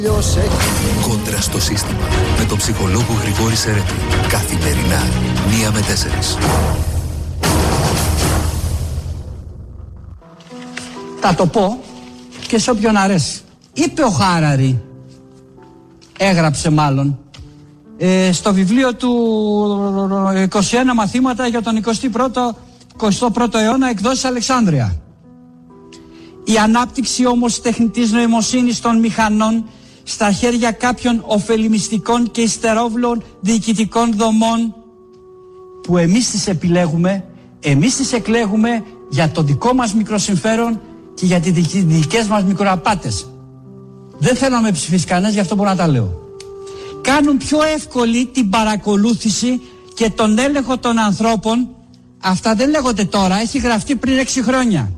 Κόντρα στο σύστημα με τον ψυχολόγο Γρηγόρη Σερέτη. Καθημερινά 1 με 4. Θα το πω και σε όποιον αρέσει. Είπε ο Χάραρη, έγραψε μάλλον, στο βιβλίο του 21 μαθήματα για τον 21ο αιώνα, εκδόσεις Αλεξάνδρεια. Η ανάπτυξη όμως τεχνητής νοημοσύνης των μηχανών στα χέρια κάποιων ωφελημιστικών και υστερόβλων διοικητικών δομών που εμείς τις επιλέγουμε, εμείς τις εκλέγουμε για το δικό μας μικροσυμφέρον και για τις δικές μας μικροαπάτες. Δεν θέλω να με ψηφίσει κανένας, γι' αυτό μπορώ να τα λέω. Κάνουν πιο εύκολη την παρακολούθηση και τον έλεγχο των ανθρώπων. Αυτά δεν λέγονται τώρα, έχει γραφτεί πριν 6 χρόνια.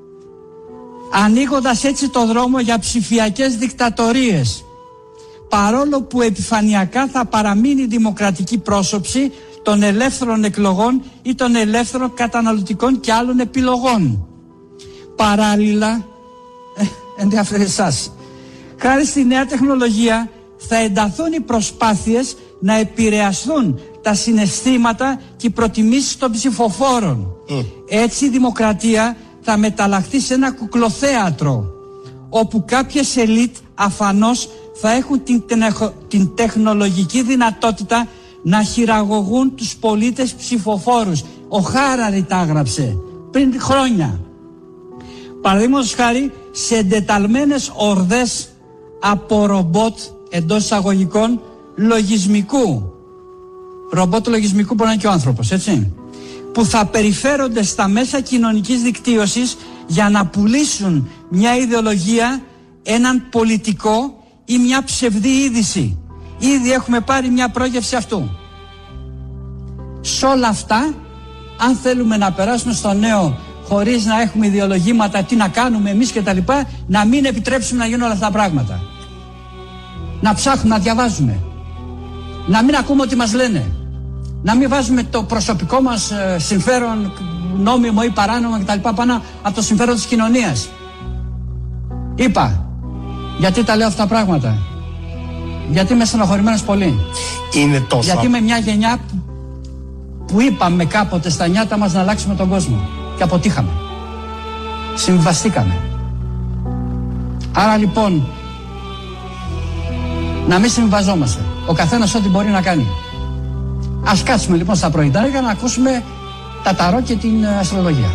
Ανοίγοντας έτσι το δρόμο για ψηφιακές δικτατορίες, παρόλο που επιφανειακά θα παραμείνει δημοκρατική πρόσωψη των ελεύθερων εκλογών ή των ελεύθερων καταναλωτικών και άλλων επιλογών. Παράλληλα, ενδιαφέρει εσάς, χάρη στη νέα τεχνολογία θα ενταθούν οι προσπάθειες να επηρεαστούν τα συναισθήματα και οι προτιμήσεις των ψηφοφόρων. Έτσι η δημοκρατία θα μεταλλαχθεί σε ένα κουκλοθέατρο, όπου κάποιες ελίτ αφανώς θα έχουν την τεχνολογική δυνατότητα να χειραγωγούν τους πολίτες ψηφοφόρους. Ο Χάραρη τα έγραψε πριν χρόνια. Παραδείγματος χάρη, σε εντεταλμένες ορδές από ρομπότ, εντός εισαγωγικών, λογισμικού. Ρομπότ λογισμικού μπορεί να είναι και ο άνθρωπος, έτσι, που θα περιφέρονται στα μέσα κοινωνικής δικτύωσης για να πουλήσουν μια ιδεολογία, έναν πολιτικό ή μια ψευδή είδηση. Ήδη έχουμε πάρει μια πρόγευση αυτού. Σ' όλα αυτά, αν θέλουμε να περάσουμε στο νέο χωρίς να έχουμε ιδεολογήματα, τι να κάνουμε εμείς και τα λοιπά, να μην επιτρέψουμε να γίνουν όλα αυτά τα πράγματα. Να ψάχνουμε, να διαβάζουμε. Να μην ακούμε ό,τι μας λένε. Να μην βάζουμε το προσωπικό μας συμφέρον, νόμιμο ή παράνομο κτλ. Πάνω από το συμφέρον της κοινωνίας. Είπα, γιατί τα λέω αυτά τα πράγματα. Γιατί είμαι στενοχωρημένος πολύ. Είναι τόσο. Γιατί είμαι μια γενιά που είπαμε κάποτε στα νιάτα μας να αλλάξουμε τον κόσμο. Και αποτύχαμε. Συμβαστήκαμε. Άρα λοιπόν, να μην συμβαζόμαστε. Ο καθένας ό,τι μπορεί να κάνει. Ας κάτσουμε λοιπόν στα πρωινά για να ακούσουμε τα ταρό και την αστρολογία.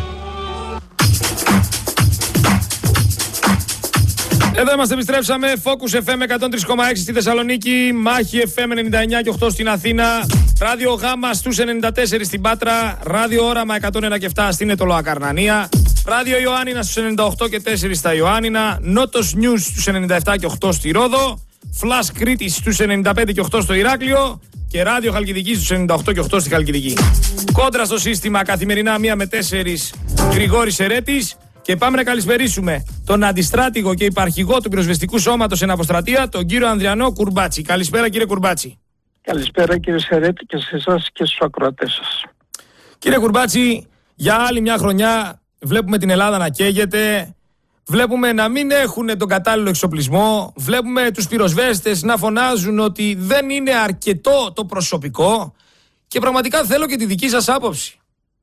Εδώ είμαστε, επιστρέψαμε. Focus FM 103,6 στη Θεσσαλονίκη, Μάχη FM 99 και 8 στην Αθήνα, Ράδιο Γάμα στους 94 στην Πάτρα, Ράδιο Όραμα 101 και 7 στην Αιτωλοακαρνανία, Ράδιο Ιωάννινα στους 98 και 4 στα Ιωάννινα, Νότος News στους 97 και 8 στη Ρόδο, Flash Κρήτης στους 95 και 8 στο Ηράκλειο και Ράδιο Χαλκιδική στους 98 και 8 στη Χαλκιδική. Κόντρα στο σύστημα, καθημερινά 1 με 4, Γρηγόρης Σερέτης. Και πάμε να καλησπερίσουμε τον αντιστράτηγο και υπαρχηγό του πυροσβεστικού σώματος εν αποστρατεία, τον κύριο Ανδριανό Κουρμπάτσι. Καλησπέρα, κύριε Κουρμπάτσι. Καλησπέρα, κύριε Σερέτη, και σε εσάς και στους ακροατές σας. Κύριε Κουρμπάτσι, για άλλη μια χρονιά βλέπουμε την Ελλάδα να καίγεται, βλέπουμε να μην έχουν τον κατάλληλο εξοπλισμό, βλέπουμε τους πυροσβέστες να φωνάζουν ότι δεν είναι αρκετό το προσωπικό και πραγματικά θέλω και τη δική σας άποψη.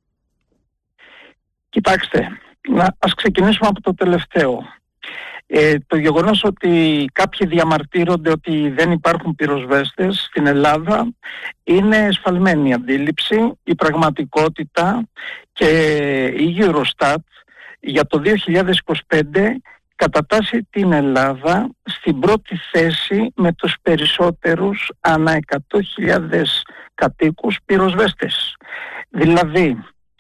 Κοιτάξτε, ας ξεκινήσουμε από το τελευταίο. Το γεγονός ότι κάποιοι διαμαρτύρονται ότι δεν υπάρχουν πυροσβέστες στην Ελλάδα είναι εσφαλμένη αντίληψη. Η πραγματικότητα και η Eurostat για το 2025 κατατάσσει την Ελλάδα στην πρώτη θέση με τους περισσότερους ανά 100.000 κατοίκους πυροσβέστες. Δηλαδή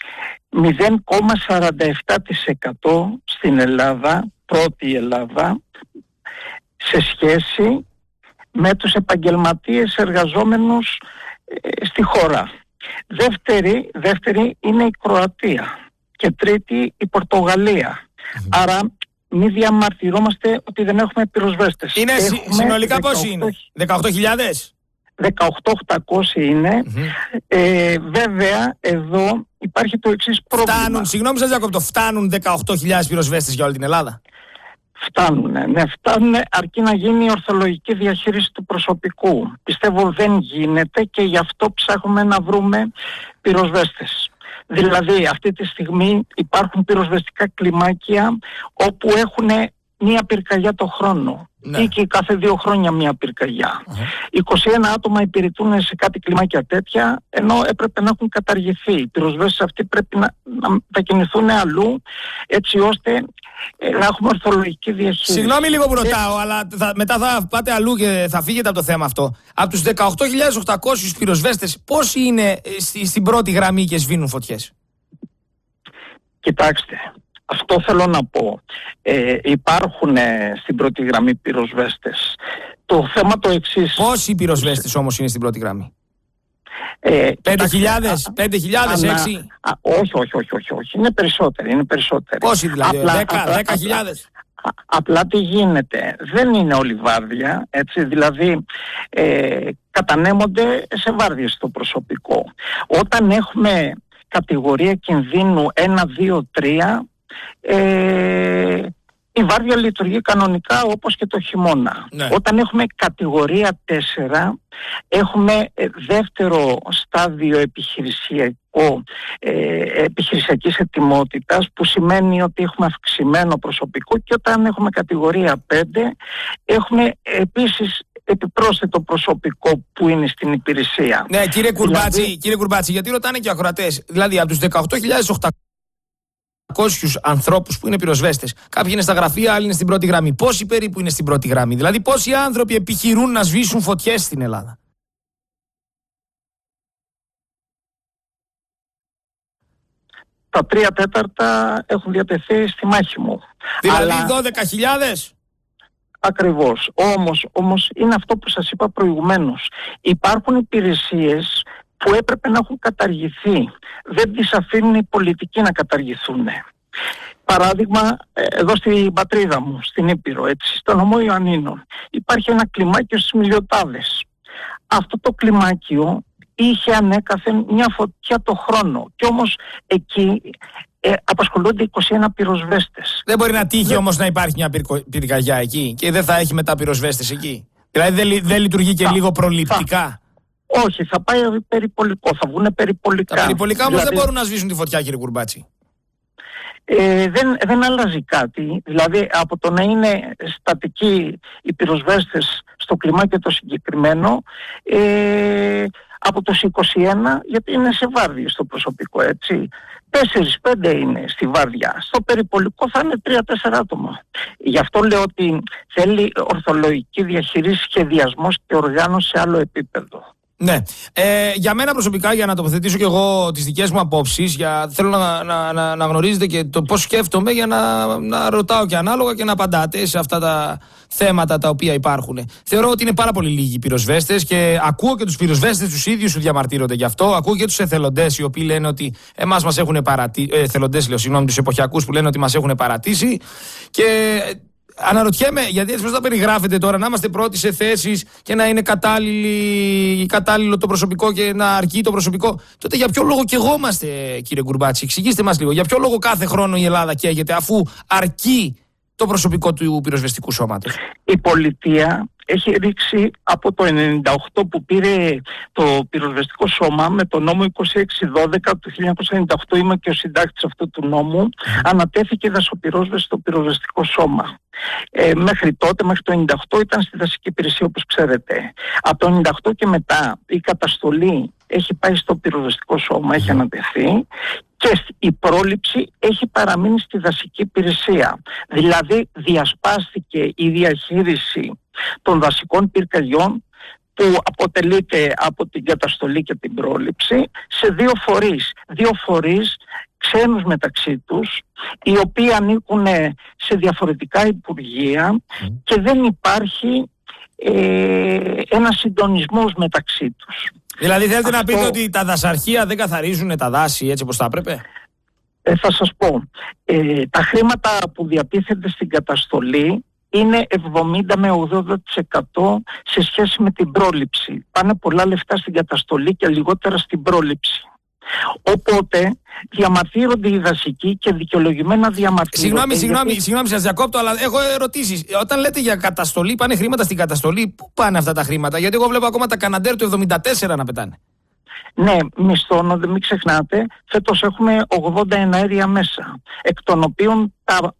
0,47% στην Ελλάδα, πρώτη Ελλάδα, σε σχέση με τους επαγγελματίες εργαζόμενους στη χώρα. Δεύτερη είναι η Κροατία και τρίτη η Πορτογαλία. Άρα μη διαμαρτυρόμαστε ότι δεν έχουμε πυροσβέστες. Είναι συνολικά πόσοι είναι? 18.000? 18.800 είναι. Βέβαια εδώ υπάρχει το εξής πρόβλημα. Συγγνώμη σας διακόπτω, φτάνουν 18.000 πυροσβέστες για όλη την Ελλάδα? Φτάνουν αρκεί να γίνει η ορθολογική διαχείριση του προσωπικού. Πιστεύω δεν γίνεται και γι' αυτό ψάχνουμε να βρούμε πυροσβέστες. Δηλαδή αυτή τη στιγμή υπάρχουν πυροσβεστικά κλιμάκια όπου έχουν μία πυρκαγιά το χρόνο. Ή και κάθε 2 χρόνια μία πυρκαγιά. 21 άτομα υπηρετούν σε κάτι κλιμάκια τέτοια, ενώ έπρεπε να έχουν καταργηθεί. Οι πυροσβέστες αυτοί πρέπει να μετακινηθούν αλλού, έτσι ώστε να έχουμε ορθολογική διαχείριση. Συγγνώμη λίγο που ρωτάω, αλλά μετά θα πάτε αλλού και θα φύγετε από το θέμα αυτό. Από τους 18.800 πυροσβέστες, πόσοι είναι στην πρώτη γραμμή και σβήνουν φωτιές? Κοιτάξτε, αυτό θέλω να πω. Υπάρχουν στην πρώτη γραμμή πυροσβέστες. Το θέμα το εξής. Πόσοι πυροσβέστες όμως είναι στην πρώτη γραμμή? 5.000, 6? Όχι. Είναι περισσότεροι. Πόσοι δηλαδή? 10.000? Απλά τι γίνεται, δεν είναι όλη βάρδια, έτσι, δηλαδή κατανέμονται σε βάρδιες το προσωπικό. Όταν έχουμε κατηγορία κινδύνου 1, 2, 3, η βάρδια λειτουργεί κανονικά όπως και το χειμώνα. Ναι. Όταν έχουμε κατηγορία 4, έχουμε δεύτερο στάδιο επιχειρησιακής ετοιμότητας, που σημαίνει ότι έχουμε αυξημένο προσωπικό, και όταν έχουμε κατηγορία 5 έχουμε επίσης επιπρόσθετο προσωπικό που είναι στην υπηρεσία. Ναι, κύριε Κουρμπάτση, γιατί ρωτάνε και οι ακροατές. Δηλαδή από τους 18.800 ανθρώπους που είναι πυροσβέστες, κάποιοι είναι στα γραφεία, άλλοι είναι στην πρώτη γραμμή. Πόσοι περίπου είναι στην πρώτη γραμμή? Δηλαδή πόσοι άνθρωποι επιχειρούν να σβήσουν φωτιές στην Ελλάδα? Τα 3/4 έχουν διατεθεί στη μάχη μου. Δηλαδή 12.000? Ακριβώς. Όμως είναι αυτό που σας είπα προηγουμένως. Υπάρχουν υπηρεσίες που έπρεπε να έχουν καταργηθεί. Δεν τις αφήνουν οι πολιτικοί να καταργηθούν. Παράδειγμα, εδώ στην πατρίδα μου, στην Ήπειρο, έτσι, στο νομό Ιωαννίνων, υπάρχει ένα κλιμάκιο στις Μιλιοτάδες. Αυτό το κλιμάκιο είχε ανέκαθεν μια φωτιά το χρόνο, και όμως εκεί απασχολούνται 21 πυροσβέστες. Δεν μπορεί να τύχει όμως να υπάρχει μια πυρκαγιά εκεί και δεν θα έχει μετά πυροσβέστες εκεί? Δηλαδή δεν λειτουργεί και λίγο προληπτικά? Όχι, θα πάει περιπολικό, θα βγουν περιπολικά. Τα περιπολικά όμως δεν μπορούν να σβήσουν τη φωτιά, κύριε Κουρμπάτση. Δεν αλλάζει κάτι. Δηλαδή από το να είναι στατικοί οι πυροσβέστες στο κλιμάκιο το συγκεκριμένο, από τους 21, γιατί είναι σε βάρδιες το προσωπικό, έτσι, 4-5 είναι στη βάρδια. Στο περιπολικό θα είναι 3-4 άτομα. Γι' αυτό λέω ότι θέλει ορθολογική διαχείριση, σχεδιασμός και οργάνωση σε άλλο επίπεδο. Ναι. Για μένα προσωπικά, για να τοποθετήσω και εγώ τις δικές μου απόψεις, θέλω να γνωρίζετε και το πώς σκέφτομαι, για να ρωτάω και ανάλογα και να απαντάτε σε αυτά τα θέματα τα οποία υπάρχουν. Θεωρώ ότι είναι πάρα πολύ λίγοι οι πυροσβέστες και ακούω και τους πυροσβέστες τους ίδιους σου διαμαρτύρονται γι' αυτό. Ακούω και τους εθελοντές οι οποίοι λένε ότι εμάς μας έχουν παρατήσει. Τους εποχιακούς που λένε ότι μας έχουν παρατήσει. Και αναρωτιέμαι, γιατί έτσι πώς θα περιγράφετε τώρα, να είμαστε πρώτοι σε θέσεις και να είναι κατάλληλο το προσωπικό και να αρκεί το προσωπικό, τότε για ποιο λόγο καιγόμαστε, κύριε Κουρμπάτση? Εξηγήστε μας λίγο. Για ποιο λόγο κάθε χρόνο η Ελλάδα καίγεται, αφού αρκεί το προσωπικό του πυροσβεστικού σώματος? Η πολιτεία έχει ρίξει από το 1998 που πήρε το πυροσβεστικό σώμα με το νόμο 2612 του 1998, είμαι και ο συντάκτης αυτού του νόμου, ανατέθηκε δασοπυρόσβεση στο πυροσβεστικό σώμα. Μέχρι τότε, μέχρι το 1998 ήταν στη δασική υπηρεσία, όπως ξέρετε. Από το 1998 και μετά η καταστολή έχει πάει στο πυροσβεστικό σώμα, έχει ανατεθεί, και η πρόληψη έχει παραμείνει στη δασική υπηρεσία. Δηλαδή διασπάστηκε η διαχείριση των δασικών πυρκαγιών, που αποτελείται από την καταστολή και την πρόληψη, σε δύο φορείς ξένους μεταξύ τους, οι οποίοι ανήκουν σε διαφορετικά υπουργεία και δεν υπάρχει ένας συντονισμός μεταξύ τους. Δηλαδή θέλετε να πείτε ότι τα δασαρχεία δεν καθαρίζουν τα δάση έτσι όπως θα έπρεπε? Θα σας πω, τα χρήματα που διατίθενται στην καταστολή είναι 70 με 80% σε σχέση με την πρόληψη. Πάνε πολλά λεφτά στην καταστολή και λιγότερα στην πρόληψη. Οπότε διαμαρτύρονται οι δασικοί και δικαιολογημένα διαμαρτύρονται. Συγγνώμη, σας διακόπτω, αλλά έχω ερωτήσεις. Όταν λέτε για καταστολή, πάνε χρήματα στην καταστολή, πού πάνε αυτά τα χρήματα? Γιατί εγώ βλέπω ακόμα τα Καναντέρ του 74 να πετάνε. Ναι, μισθώνονται, μην ξεχνάτε, φέτος έχουμε 80 εναέρια μέσα, εκ των οποίων τα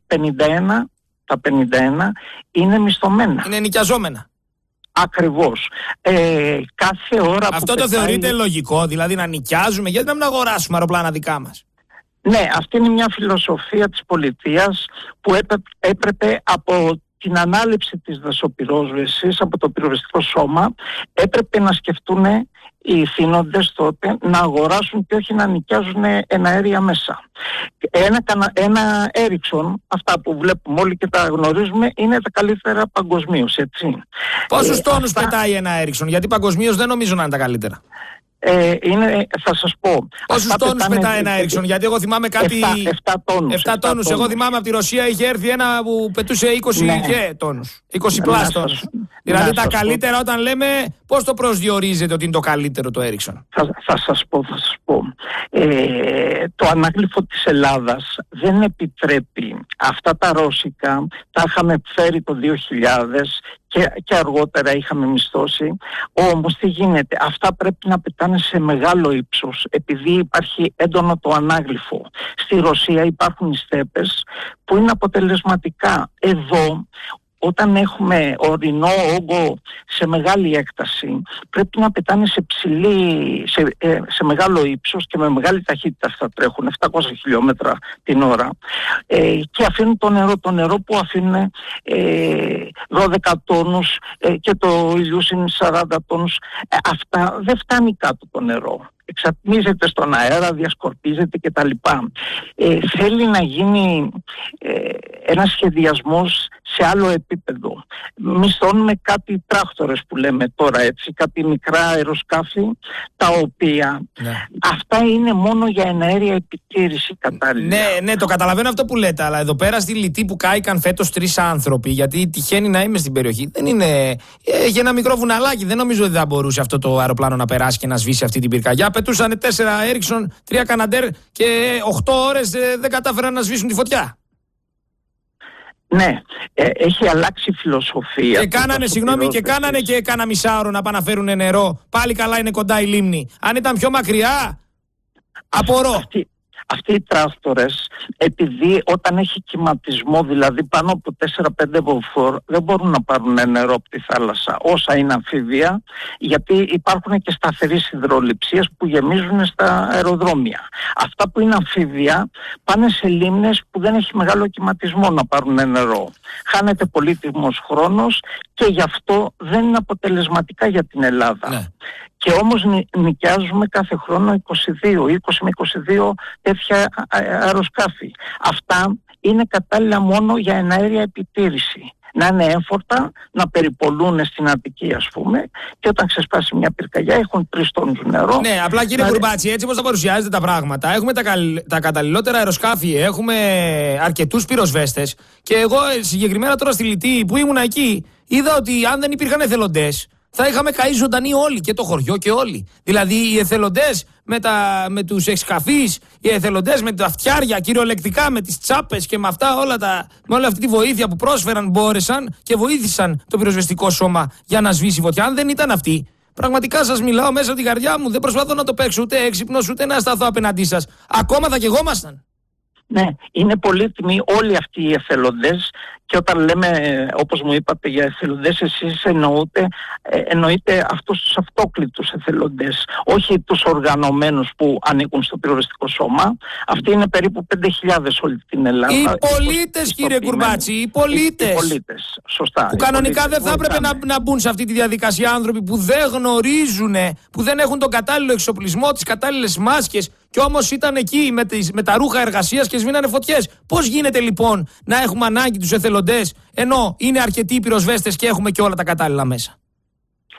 51 είναι μισθωμένα. Είναι νοικιαζόμενα. Ακριβώς. Κάθε ώρα αυτό που το θεωρείτε λογικό, δηλαδή να νοικιάζουμε, γιατί να μην αγοράσουμε αεροπλάνα δικά μας? Ναι, αυτή είναι μια φιλοσοφία της πολιτείας που έπρεπε από την ανάληψη της δασοπυρόσβεσης από το πυροσβεστικό σώμα, έπρεπε να σκεφτούν οι ηθήνοντες τότε να αγοράσουν και όχι να νοικιάζουν εναέρια μέσα. Ένα Ericsson, αυτά που βλέπουμε όλοι και τα γνωρίζουμε, είναι τα καλύτερα παγκοσμίως, έτσι. Πόσους τόνους πετάει ένα Ericsson? Γιατί παγκοσμίως δεν νομίζω να είναι τα καλύτερα. Θα σας πω. Πόσους τόνους πετάει ένα Ericsson? Γιατί εγώ θυμάμαι κάτι... 7 τόνους. 7 τόνους. Εγώ θυμάμαι από τη Ρωσία είχε έρθει ένα που πετούσε 20 τόνους. 20 πλάς τόνους. Δηλαδή τα καλύτερα, όταν λέμε, πώς το προσδιορίζετε ότι είναι το καλύτερο το Ericsson? Θα σας πω. Το ανάγλυφο της Ελλάδας δεν επιτρέπει. Αυτά τα ρώσικα τα είχαμε φέρει το 2000 και αργότερα είχαμε μισθώσει. Όμως τι γίνεται? Αυτά πρέπει να πετάνε σε μεγάλο ύψος, επειδή υπάρχει έντονο το ανάγλυφο. Στη Ρωσία υπάρχουν οι στέπες που είναι αποτελεσματικά. Εδώ, όταν έχουμε ορεινό όγκο σε μεγάλη έκταση, πρέπει να πετάνε σε μεγάλο ύψος και με μεγάλη ταχύτητα. Αυτά τρέχουν 700 χιλιόμετρα την ώρα και αφήνουν το νερό που αφήνουν 12 τόνους και το ηλιούς είναι 40 τόνους. Αυτά δεν φτάνει κάτω το νερό. Εξατμίζεται στον αέρα, διασκορπίζεται κτλ. Θέλει να γίνει ένας σχεδιασμός σε άλλο επίπεδο. Μισθώνουμε κάτι τράκτορες που λέμε τώρα, έτσι, κάτι μικρά αεροσκάφη, τα οποία αυτά είναι μόνο για εναέρια επιτήρηση κατάλληλα. Ναι, το καταλαβαίνω αυτό που λέτε, αλλά εδώ πέρα στη Λιτή που κάηκαν φέτος 3 άνθρωποι, γιατί τυχαίνει να είμαι στην περιοχή, δεν είναι. Έχει ένα μικρό βουναλάκι, δεν νομίζω ότι θα μπορούσε αυτό το αεροπλάνο να περάσει και να σβήσει αυτή την πυρκαγιά. Πετούσανε 4 Ericsson, 3 Καναντέρ και 8 ώρες δεν κατάφεραν να σβήσουν τη φωτιά. Ναι, έχει αλλάξει η φιλοσοφία. Και κάνανε και κάνα μισάωρο να πάνε να φέρουν νερό. Πάλι καλά, είναι κοντά η λίμνη. Αν ήταν πιο μακριά, απορώ. Αυτοί οι τράκτορες, επειδή όταν έχει κυματισμό, δηλαδή πάνω από 4-5 μποφόρ, δεν μπορούν να πάρουν νερό από τη θάλασσα, όσα είναι αμφίβια, γιατί υπάρχουν και σταθερές υδρολειψίες που γεμίζουν στα αεροδρόμια. Αυτά που είναι αμφίβια πάνε σε λίμνες που δεν έχει μεγάλο κυματισμό να πάρουν νερό. Χάνεται πολύτιμος χρόνος και γι' αυτό δεν είναι αποτελεσματικά για την Ελλάδα. Ναι. Και όμως νοικιάζουμε κάθε χρόνο 20 με 22 τέτοια αεροσκάφη. Αυτά είναι κατάλληλα μόνο για εναέρια επιτήρηση. Να είναι έμφορτα, να περιπολούν στην Αττική, ας πούμε, και όταν ξεσπάσει μια πυρκαγιά έχουν 3 τόνους νερό. Ναι, απλά κύριε Κουρμπάτση, έτσι όπως τα παρουσιάζετε τα πράγματα, έχουμε τα καταλληλότερα αεροσκάφη, έχουμε αρκετούς πυροσβέστες και εγώ συγκεκριμένα τώρα στη Λιτή που ήμουνα εκεί, είδα ότι αν δεν υπήρχαν εθελοντές, θα είχαμε καεί ζωντανοί όλοι και το χωριό και όλοι. Δηλαδή οι εθελοντές με τους εξκαφείς, οι εθελοντές με τα φτιάρια, κυριολεκτικά με τις τσάπες και με αυτά με όλη αυτή τη βοήθεια που πρόσφεραν, μπόρεσαν και βοήθησαν το πυροσβεστικό σώμα για να σβήσει φωτιά. Αν δεν ήταν αυτοί, πραγματικά σας μιλάω μέσα από την καρδιά μου, δεν προσπαθώ να το παίξω ούτε έξυπνος ούτε να σταθώ απέναντί σας. Ακόμα θα καιγόμασταν. Ναι, είναι πολύτιμοι όλοι αυτοί οι εθελοντές και όταν λέμε, όπως μου είπατε, για εθελοντές, εσείς εννοείτε αυτούς τους αυτόκλητους εθελοντές, όχι τους οργανωμένους που ανήκουν στο πυροσβεστικό σώμα. Αυτοί είναι περίπου 5.000 όλη την Ελλάδα. Οι πολίτες, κύριε Κουρμπάτση, οι πολίτες. Σωστά. Που κανονικά δεν θα έπρεπε να μπουν σε αυτή τη διαδικασία άνθρωποι που δεν γνωρίζουν, που δεν έχουν τον κατάλληλο εξοπλισμό, τις κατάλληλες μάσκες. Και όμως ήταν εκεί με τα ρούχα εργασίας και σβήνανε φωτιές. Πώς γίνεται λοιπόν να έχουμε ανάγκη τους εθελοντές ενώ είναι αρκετοί οι πυροσβέστες και έχουμε και όλα τα κατάλληλα μέσα?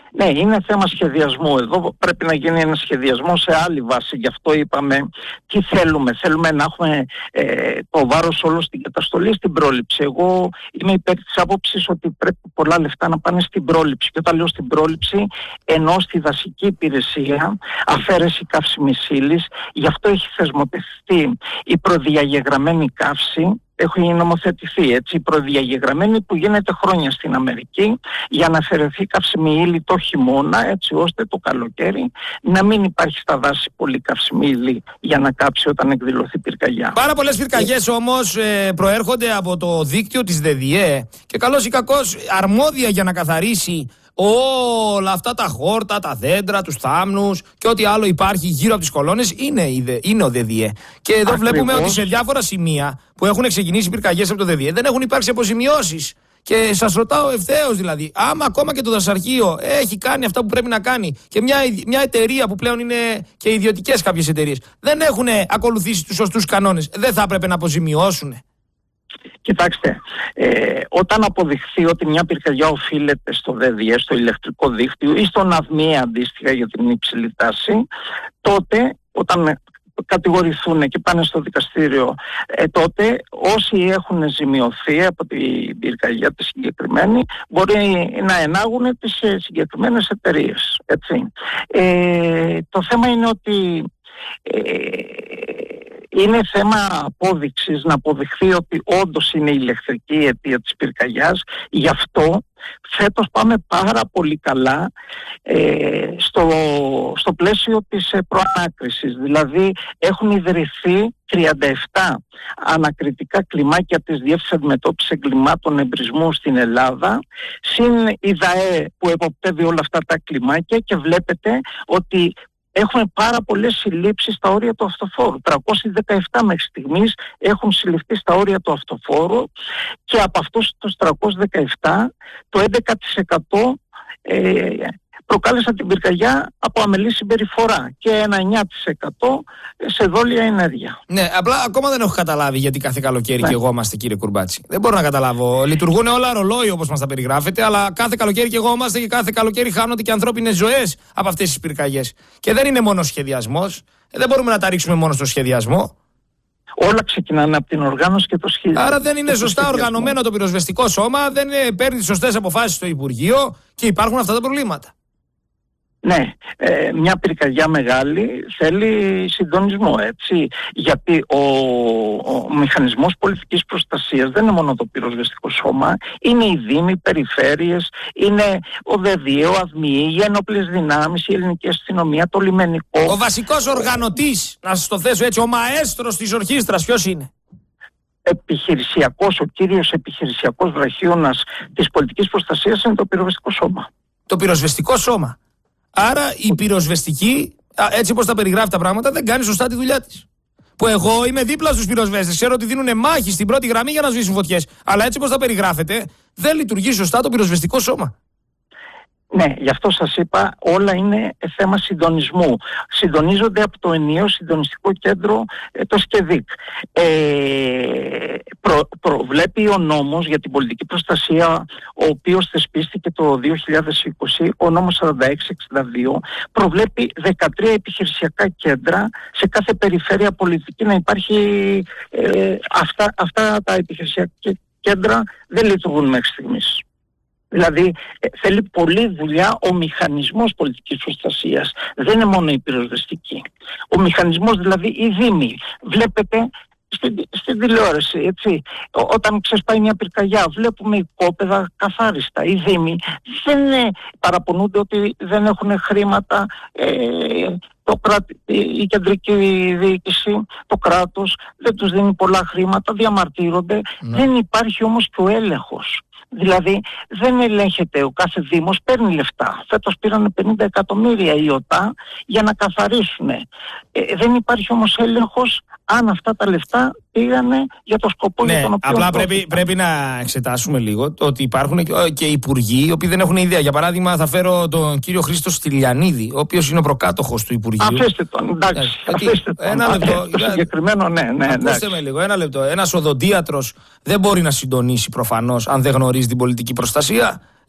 Ναι, είναι θέμα σχεδιασμού. Εδώ πρέπει να γίνει ένα σχεδιασμό σε άλλη βάση. Γι' αυτό είπαμε τι θέλουμε. Θέλουμε να έχουμε το βάρος όλο στην καταστολή, στην πρόληψη. Εγώ είμαι υπέρ της άποψης ότι πρέπει πολλά λεφτά να πάνε στην πρόληψη. Και όταν λέω στην πρόληψη, εννοώ στη δασική υπηρεσία, αφαίρεση καύσιμης ύλης. Γι' αυτό έχει θεσμοθετηθεί η προδιαγεγραμμένη καύση. Έχει νομοθετηθεί η προδιαγεγραμμένη που γίνεται χρόνια στην Αμερική για να αφαιρεθεί καύσιμη ύλη το χειμώνα, έτσι ώστε το καλοκαίρι να μην υπάρχει στα δάση πολύ καύσιμη ύλη για να κάψει όταν εκδηλωθεί πυρκαγιά. Πάρα πολλές πυρκαγιές όμως προέρχονται από το δίκτυο της ΔΔΕ και καλώς ή κακώς αρμόδια για να καθαρίσει όλα αυτά τα χόρτα, τα δέντρα, τους θάμνους και ό,τι άλλο υπάρχει γύρω από τις κολόνες είναι ο ΔΔΕ. Και εδώ βλέπουμε ότι σε διάφορα σημεία που έχουν ξεκινήσει πυρκαγιές από το ΔΔΕ δεν έχουν υπάρξει αποζημιώσεις. Και σας ρωτάω ευθέως δηλαδή, άμα ακόμα και το δασαρχείο έχει κάνει αυτά που πρέπει να κάνει και μια εταιρεία που πλέον είναι και ιδιωτικές κάποιες εταιρείες δεν έχουν ακολουθήσει τους σωστούς κανόνες, δεν θα έπρεπε να αποζημιώσουν? Κοιτάξτε, όταν αποδειχθεί ότι μια πυρκαγιά οφείλεται στο ΔΔΕ, στο ηλεκτρικό δίκτυο ή στον ΑΔΜΙΕ αντίστοιχα για την υψηλή τάση, τότε όταν κατηγορηθούν και πάνε στο δικαστήριο, τότε όσοι έχουν ζημιωθεί από την πυρκαγιά τη συγκεκριμένη μπορεί να ενάγουν τις συγκεκριμένες εταιρείες. Το θέμα είναι ότι είναι θέμα απόδειξης, να αποδειχθεί ότι όντως είναι η ηλεκτρική αιτία της πυρκαγιάς. Γι' αυτό φέτος πάμε πάρα πολύ καλά στο πλαίσιο της προανάκρισης. Δηλαδή έχουν ιδρυθεί 37 ανακριτικά κλιμάκια της Διεύθυνσης Αντιμετώπισης Εγκλημάτων Εμπρισμού στην Ελλάδα, συν η ΔΑΕ που εποπτεύει όλα αυτά τα κλιμάκια, και βλέπετε ότι έχουμε πάρα πολλές συλλήψεις στα όρια του αυτοφόρου. 317 μέχρι στιγμής έχουν συλληφθεί στα όρια του αυτοφόρου και από αυτούς τους 317 το 11% προκάλεσαν την πυρκαγιά από αμελή συμπεριφορά και ένα 9% σε δόλια ενέργεια. Ναι, απλά ακόμα δεν έχω καταλάβει γιατί κάθε καλοκαίρι και εγώ είμαστε, κύριε Κουρμπάτση. Δεν μπορώ να καταλάβω. Λειτουργούν όλα ρολόι όπως μας τα περιγράφετε, αλλά κάθε καλοκαίρι και εγώ είμαστε και κάθε καλοκαίρι χάνονται και ανθρώπινες ζωές από αυτές τις πυρκαγιές. Και δεν είναι μόνο σχεδιασμός. Δεν μπορούμε να τα ρίξουμε μόνο στο σχεδιασμό. Όλα ξεκινάνε από την οργάνωση και το σχεδιασμό. Άρα δεν είναι σωστά οργανωμένο το πυροσβεστικό σώμα, δεν παίρνει τις σωστές αποφάσεις στο Υπουργείο και υπάρχουν αυτά τα προβλήματα. Ναι, μια πυρκαγιά μεγάλη θέλει συντονισμό, έτσι, γιατί ο μηχανισμός πολιτικής προστασίας δεν είναι μόνο το πυροσβεστικό σώμα, είναι οι δήμοι, οι περιφέρειες, είναι ο ΔΔΕ, ο ΑΔΜΙΕ, οι ένοπλες δυνάμεις, η ελληνική αστυνομία, το λιμενικό. Ο βασικός οργανωτής, να σας το θέσω έτσι, ο μαέστρος της ορχήστρας, ποιος είναι? Ο κύριος επιχειρησιακός βραχίωνας της πολιτικής προστασίας είναι το πυροσβεστικό σώμα. Το πυροσβεστικό σώμα. Άρα η πυροσβεστική, έτσι όπως τα περιγράφει τα πράγματα, δεν κάνει σωστά τη δουλειά της. Που εγώ είμαι δίπλα στους πυροσβέστες, ξέρω ότι δίνουν μάχη στην πρώτη γραμμή για να σβήσουν φωτιές. Αλλά έτσι όπως τα περιγράφετε, δεν λειτουργεί σωστά το πυροσβεστικό σώμα. Ναι, γι' αυτό σας είπα, όλα είναι θέμα συντονισμού. Συντονίζονται από το ενιαίο συντονιστικό κέντρο, το ΣΚΕΔΙΚ. Προβλέπει ο νόμος για την πολιτική προστασία, ο οποίος θεσπίστηκε το 2020, ο νόμος 4662, προβλέπει 13 επιχειρησιακά κέντρα σε κάθε περιφέρεια πολιτική να υπάρχει. Αυτά τα επιχειρησιακά κέντρα δεν λειτουργούν μέχρι στιγμής. Δηλαδή θέλει πολλή δουλειά ο μηχανισμός πολιτικής προστασίας. Δεν είναι μόνο η πυροσβεστική. Ο μηχανισμός, δηλαδή οι δήμοι. Βλέπετε στην τηλεόραση, έτσι, όταν ξεσπάει μια πυρκαγιά, βλέπουμε οικόπεδα καθάριστα. Οι δήμοι δεν παραπονούνται ότι δεν έχουν χρήματα, η κεντρική διοίκηση, το κράτος δεν τους δίνει πολλά χρήματα, διαμαρτύρονται. Δεν υπάρχει όμως και ο έλεγχος. Δηλαδή δεν ελέγχεται, ο κάθε δήμος παίρνει λεφτά. Φέτος πήραν 50 εκατομμύρια η ΟΤΑ για να καθαρίσουν. Δεν υπάρχει όμως έλεγχος αν αυτά τα λεφτά πήγανε για το σκοπό για τον οποίο. Απλά πρέπει να εξετάσουμε λίγο ότι υπάρχουν και υπουργοί οι οποίοι δεν έχουν ιδέα. Για παράδειγμα, θα φέρω τον κύριο Χρήστο Στυλιανίδη, ο οποίος είναι ο προκάτοχος του Υπουργείου. Αφήστε τον, εντάξει. Ένα λεπτό. Το συγκεκριμένο, ναι. Ακούστε με λίγο, ένα λεπτό. Ένας οδοντίατρος δεν μπορεί να συντονίσει προφανώς αν δεν γνωρίζει την πολιτική προστασία.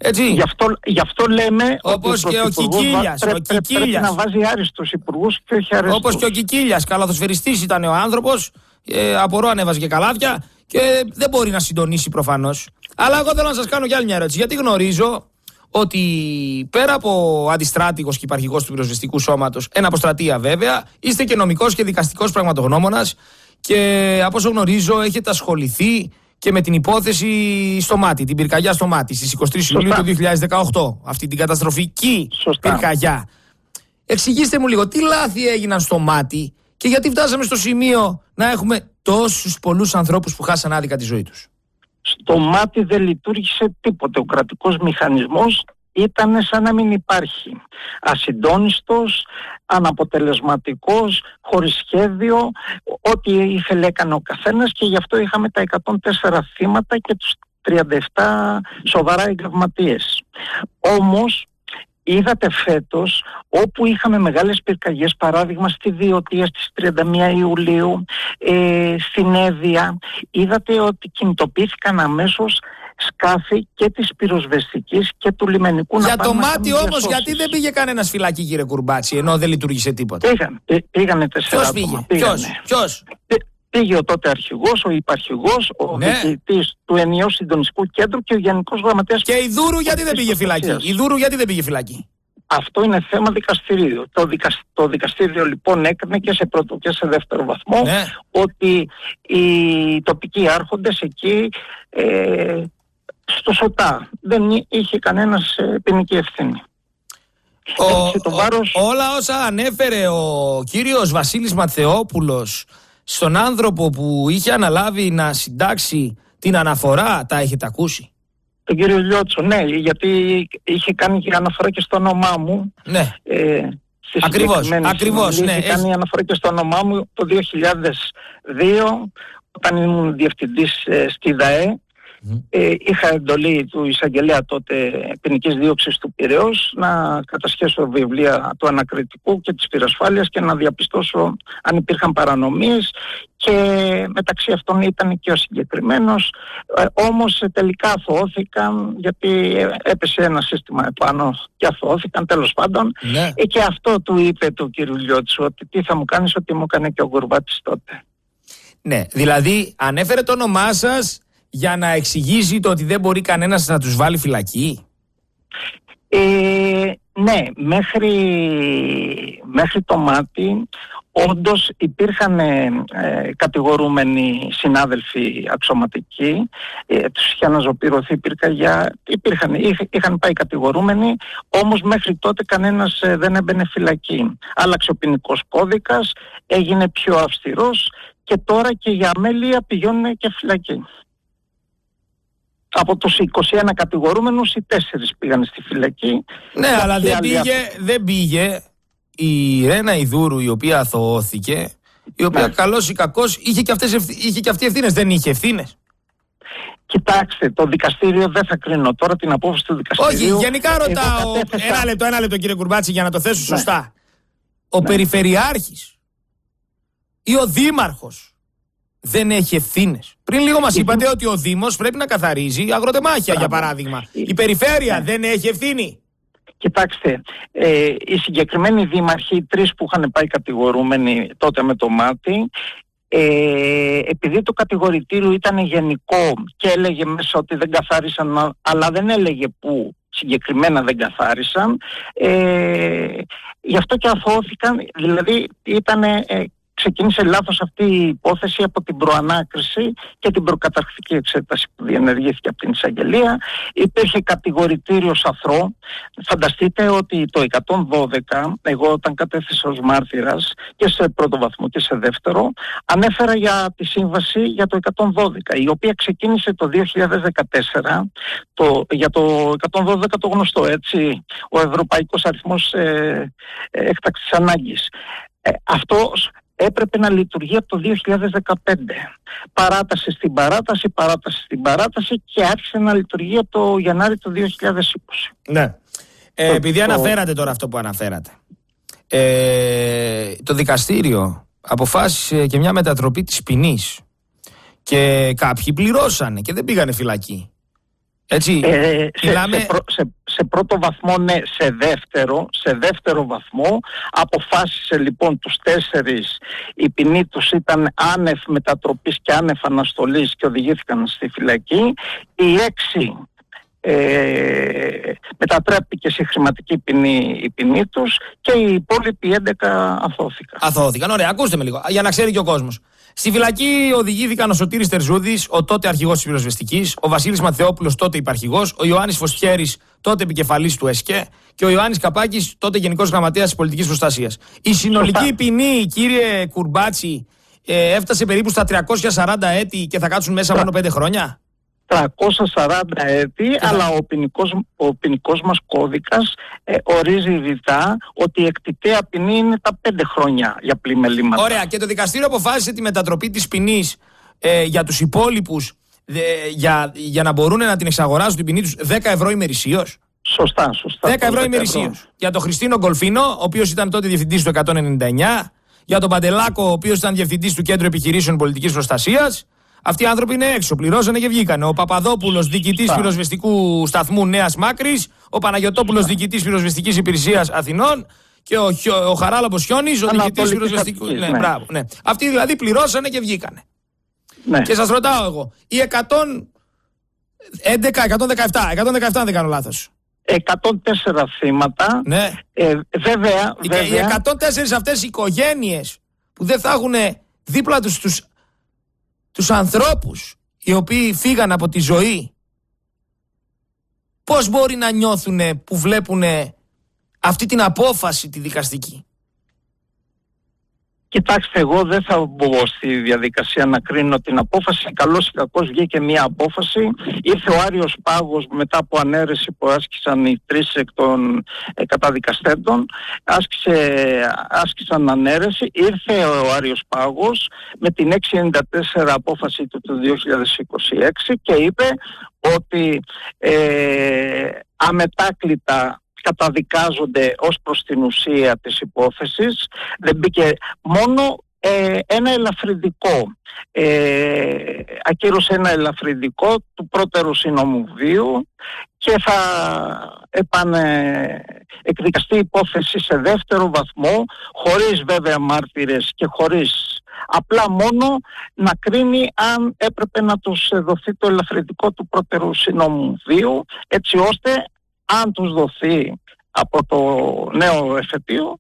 Έτσι. Γι' αυτό λέμε όπως ότι και ο Κικίλιας. πρέπει να βάζει άριστος υπουργούς και όχι άριστος. Όπως και ο Κικίλιας, καλαθοσφαιριστής ήταν ο άνθρωπος, απορώ αν έβαζε και καλάθια και δεν μπορεί να συντονίσει προφανώς. Αλλά εγώ θέλω να σας κάνω κι άλλη μια ερώτηση, γιατί γνωρίζω ότι πέρα από αντιστράτηγος και υπαρχηγός του πυροσβεστικού σώματος, εν αποστρατεία βέβαια, είστε και νομικός και δικαστικός πραγματογνώμονας και από όσο γνωρίζω έχετε ασχοληθεί και με την υπόθεση στο Μάτι, την πυρκαγιά στο Μάτι, στις 23 Ιουλίου του 2018, αυτή την καταστροφική πυρκαγιά. Εξηγήστε μου λίγο, τι λάθη έγιναν στο Μάτι και γιατί φτάσαμε στο σημείο να έχουμε τόσους πολλούς ανθρώπους που χάσαν άδικα τη ζωή τους. Στο Μάτι δεν λειτουργήσε τίποτε. Ο κρατικός μηχανισμός ήταν σαν να μην υπάρχει. Ασυντόνιστος, αναποτελεσματικός, χωρίς σχέδιο, ό,τι ήθελε έκανε ο καθένας και γι' αυτό είχαμε τα 104 θύματα και τους 37 σοβαρά εγκληματίες. Όμως είδατε φέτος, όπου είχαμε μεγάλες πυρκαγιές, παράδειγμα στη Διωτία στις 31 Ιουλίου, στην Εύβοια, είδατε ότι κινητοποιήθηκαν αμέσως σκάφη και της πυροσβεστικής και του λιμενικού. Για το Μάτι όμως, γιατί δεν πήγε κανένας φυλακή, κύριε Κουρμπάτση, ενώ δεν λειτουργήσε τίποτα? Πήγανε 4 άτομα. Ποιος? Πήγε ο τότε αρχηγός, ο υπαρχηγός, ο διοικητής του Ενιαίου Συντονιστικού Κέντρου και ο Γενικός Γραμματέας. Και η Δούρου γιατί δεν πήγε φυλακή? Αυτό είναι θέμα δικαστηρίου. Το δικαστήριο λοιπόν έκρινε και σε πρώτο και σε δεύτερο βαθμό ότι οι τοπικοί άρχοντες εκεί στο ΣΟΤΑ δεν είχε κανένας ποινική ευθύνη. Όλα όσα ανέφερε ο κύριος Βασίλης Ματθεόπουλος στον άνθρωπο που είχε αναλάβει να συντάξει την αναφορά, τα έχετε ακούσει? Τον κύριο Λιώτσο, ναι, γιατί είχε κάνει και αναφορά και στο όνομά μου. Ναι. Ακριβώς, ναι. Είχε κάνει αναφορά και στο όνομά μου το 2002, όταν ήμουν διευθυντής στη ΔΑΕ. Είχα εντολή του εισαγγελέα τότε ποινικής δίωξης του Πειραιώς να κατασχέσω βιβλία του ανακριτικού και της πυρασφάλειας και να διαπιστώσω αν υπήρχαν παρανομίες, και μεταξύ αυτών ήταν και ο συγκεκριμένος, όμως τελικά αθωώθηκαν γιατί έπεσε ένα σύστημα επάνω και αθωώθηκαν τέλος πάντων. Και αυτό του είπε του κύριου Λιώτσου, ότι τι θα μου κάνεις, ότι μου έκανε και ο Γκουρμπάτης τότε. Ναι, δηλαδή ανέφερε το όνομά σας για να εξηγήσει το ότι δεν μπορεί κανένας να τους βάλει φυλακή? Ναι, μέχρι το Μάτι όντως υπήρχαν κατηγορούμενοι συνάδελφοι αξιωματικοί, τους είχε αναζωπηρωθεί πυρκαγιά, είχαν πάει κατηγορούμενοι, όμως μέχρι τότε κανένας δεν έμπαινε φυλακή. Άλλαξε ο ποινικός κώδικας, έγινε πιο αυστηρός και τώρα και για αμέλεια πηγαίνουν και φυλακή. Από τους 21 κατηγορούμενους, οι 4 πήγαν στη φυλακή. Ναι, αλλά δεν πήγε η Ρένα Ιδούρου, η οποία αθωώθηκε, η οποία καλώς ή κακώς είχε και αυτή ευθύνες. Δεν είχε ευθύνες? Κοιτάξτε, το δικαστήριο, δεν θα κρίνω τώρα την απόφαση του δικαστηρίου. Όχι, γενικά ρωτάω. Ένα λεπτό κύριε Κουρμπάτση, για να το θέσω σωστά. Ο Περιφερειάρχης ή ο Δήμαρχος δεν έχει ευθύνες? Πριν λίγο μας είπατε ότι ο Δήμος πρέπει να καθαρίζει αγροτεμάχια, για παράδειγμα. Η Περιφέρεια δεν έχει ευθύνη? Κοιτάξτε, οι συγκεκριμένοι δήμαρχοι, οι 3 που είχαν πάει κατηγορούμενοι τότε με το Μάτι, επειδή το κατηγορητήριο ήταν γενικό και έλεγε μέσα ότι δεν καθάρισαν, αλλά δεν έλεγε που συγκεκριμένα δεν καθάρισαν, γι' αυτό και αθωώθηκαν. Δηλαδή ξεκίνησε λάθος αυτή η υπόθεση από την προανάκριση και την προκαταρκτική εξέταση που διενεργήθηκε από την εισαγγελία. Υπήρχε κατηγορητήριο αθρώο. Φανταστείτε ότι το 112, εγώ όταν κατέθεσα ως μάρτυρας και σε πρώτο βαθμό και σε δεύτερο, ανέφερα για τη σύμβαση για το 112, η οποία ξεκίνησε το 2014, για το 112 το γνωστό, έτσι, ο Ευρωπαϊκός Αριθμός Έκτακτης Ανάγκης. Αυτός έπρεπε να λειτουργεί από το 2015. Παράταση στην παράταση και άρχισε να λειτουργεί από το Γενάρη του 2020. Ναι. Επειδή αναφέρατε τώρα αυτό που αναφέρατε, το δικαστήριο αποφάσισε και μια μετατροπή της ποινής και κάποιοι πληρώσανε και δεν πήγανε φυλακή. Έτσι, σε πρώτο βαθμό, ναι. Σε δεύτερο βαθμό αποφάσισε λοιπόν τους 4, η ποινή τους ήταν άνευ μετατροπής και άνευ αναστολής και οδηγήθηκαν στη φυλακή. Οι 6 μετατράπηκε σε χρηματική ποινή η ποινή τους και οι υπόλοιποι 11 αθώθηκαν. Ωραία, ακούστε με λίγο, για να ξέρει και ο κόσμος. Στη φυλακή οδηγήθηκαν ο Σωτήρης Τερζούδης, ο τότε αρχηγός της πυροσβεστικής, ο Βασίλης Ματθεόπουλος, τότε υπαρχηγός, ο Ιωάννης Φωστιέρης, τότε επικεφαλής του ΕΣΚΕ και ο Ιωάννης Καπάκης, τότε γενικός γραμματέας της πολιτικής προστασίας. Η συνολική ποινή, κύριε Κουρμπάτση, έφτασε περίπου στα 340 έτη και θα κάτσουν μέσα μόνο 5 χρόνια. 340 έτη, αλλά ο ποινικός μας κώδικας ορίζει ρητά ότι η εκτιτέα ποινή είναι τα 5 χρόνια για πλημελήματα. Ωραία, και το δικαστήριο αποφάσισε τη μετατροπή της ποινής για τους υπόλοιπους για να μπορούν να την εξαγοράζουν την ποινή τους 10 ευρώ ημερησίως. Σωστά. 10 ευρώ ημερησίως. Για τον Χριστίνο Γκολφίνο, ο οποίος ήταν τότε διευθυντής του 199, για τον Παντελάκο, ο οποίος ήταν διευθυντής του Κέντρου Επιχειρήσεων Πολιτικής Προστασίας. Αυτοί οι άνθρωποι είναι έξω, πληρώσανε και βγήκανε. Ο Παπαδόπουλος, διοικητής πυροσβεστικού σταθμού Νέας Μάκρης, ο Παναγιωτόπουλος, διοικητής πυροσβεστικής υπηρεσίας Αθηνών και ο Χαράλαμπος Χιόνης, ο διοικητής πυροσβεστικού. Ναι. Αυτοί δηλαδή πληρώσανε και βγήκανε. Ναι. Και σας ρωτάω εγώ, οι 117 αν δεν κάνω λάθος. 104 θύματα. Ναι. Βέβαια. Οι 104 αυτές οι οικογένειες που δεν θα έχουν δίπλα τους ανθρώπους οι οποίοι φύγαν από τη ζωή, πώς μπορεί να νιώθουν που βλέπουν αυτή την απόφαση τη δικαστική? Κοιτάξτε, εγώ δεν θα μπω στη διαδικασία να κρίνω την απόφαση. Καλώς ή κακώς βγήκε μια απόφαση. Ήρθε ο Άριος Πάγος μετά από ανέρεση που άσκησαν οι 3 εκ των καταδικαστέντων. Άσκησαν ανέρεση. Ήρθε ο Άριος Πάγος με την 694 απόφαση του 2026 και είπε ότι αμετάκλητα καταδικάζονται ως προς την ουσία της υπόθεσης. Δεν μπήκε μόνο ένα ελαφρυντικό. Ακύρωσε ένα ελαφρυντικό του πρώτερου συνόμου βίου και θα εκδικαστεί η υπόθεση σε δεύτερο βαθμό, χωρίς βέβαια μάρτυρες και χωρίς, απλά μόνο να κρίνει αν έπρεπε να τους δοθεί το ελαφρυντικό του πρώτερου συνόμου βίου, έτσι ώστε αν τους δοθεί από το νέο εφετείο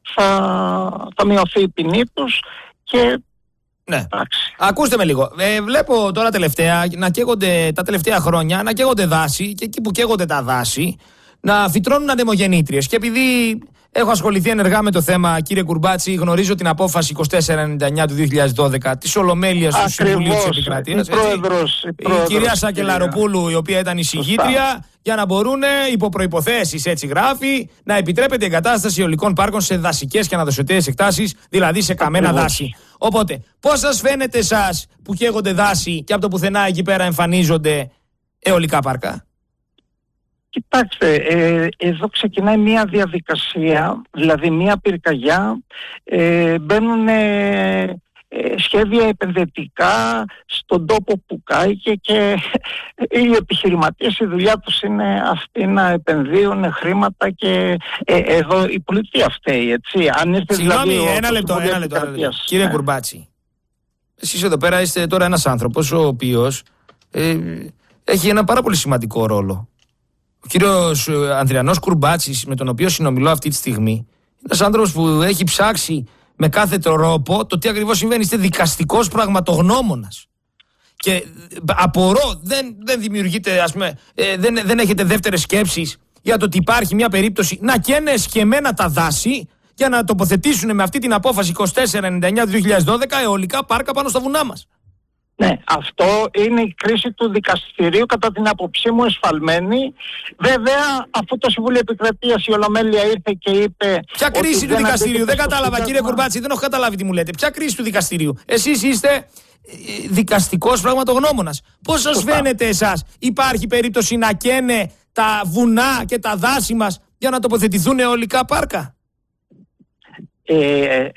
θα μειωθεί η ποινή τους και... Ναι. Ακούστε με λίγο. Βλέπω τώρα τελευταία να καίγονται τα τελευταία χρόνια, να καίγονται δάση και εκεί που καίγονται τα δάση να φυτρώνουν ανεμογεννήτριες. Και επειδή έχω ασχοληθεί ενεργά με το θέμα, κύριε Κουρμπάτση, γνωρίζω την απόφαση 2499 του 2012 της Ολομέλειας του Συμβουλίου της Επικρατείας. Η κυρία Σακελαροπούλου, η οποία ήταν η συγγήτρια, για να μπορούν υπό προϋποθέσεις, έτσι γράφει, να επιτρέπεται η εγκατάσταση αιωλικών πάρκων σε δασικές και αναδοσιωτές εκτάσεις, δηλαδή σε καμένα δάση. Οπότε, πώς σας φαίνεται εσάς που καίγονται δάση και από το πουθενά εκεί πέρα εμφανίζονται αιωλικά πάρκα? Κοιτάξτε, εδώ ξεκινάει μια διαδικασία, δηλαδή μια πυρκαγιά, μπαίνουν σχέδια επενδυτικά στον τόπο που κάηκε και οι επιχειρηματίες, η δουλειά τους είναι αυτή, να επενδύουν χρήματα και εδώ η πολιτεία φταίει, έτσι. Συγγνώμη, ένα λεπτό. Κύριε Κουρμπάτση, εσείς εδώ πέρα είστε τώρα ένας άνθρωπος ο οποίος έχει ένα πάρα πολύ σημαντικό ρόλο. Ο κύριος Ανδριανός Κουρμπάτσης, με τον οποίο συνομιλώ αυτή τη στιγμή, είναι ένας άνθρωπος που έχει ψάξει με κάθε τρόπο το τι ακριβώς συμβαίνει. Είστε δικαστικός πραγματογνώμονας. Και απορώ, δεν δημιουργείτε, ας πούμε, δεν έχετε δεύτερες σκέψεις για το ότι υπάρχει μια περίπτωση να καίνε εσκεμμένα τα δάση για να τοποθετήσουν με αυτή την απόφαση 2499 του 2012 αιωλικά πάρκα πάνω στα βουνά μας. Ναι, αυτό είναι η κρίση του δικαστηρίου, κατά την άποψή μου εσφαλμένη. Βέβαια, αφού το Συμβούλιο Επικρατείας, η Ολομέλεια ήρθε και είπε... Ποια κρίση του δικαστηρίου? Δεν κατάλαβα, κύριε Κουρμπάτση, δεν έχω καταλάβει τι μου λέτε. Ποια κρίση του δικαστηρίου? Εσείς είστε δικαστικός πραγματογνώμονας. Πώς σας φαίνεται εσάς? Υπάρχει περίπτωση να καίνε τα βουνά και τα δάση μας για να τοποθετηθούν αιωλικά πάρκα?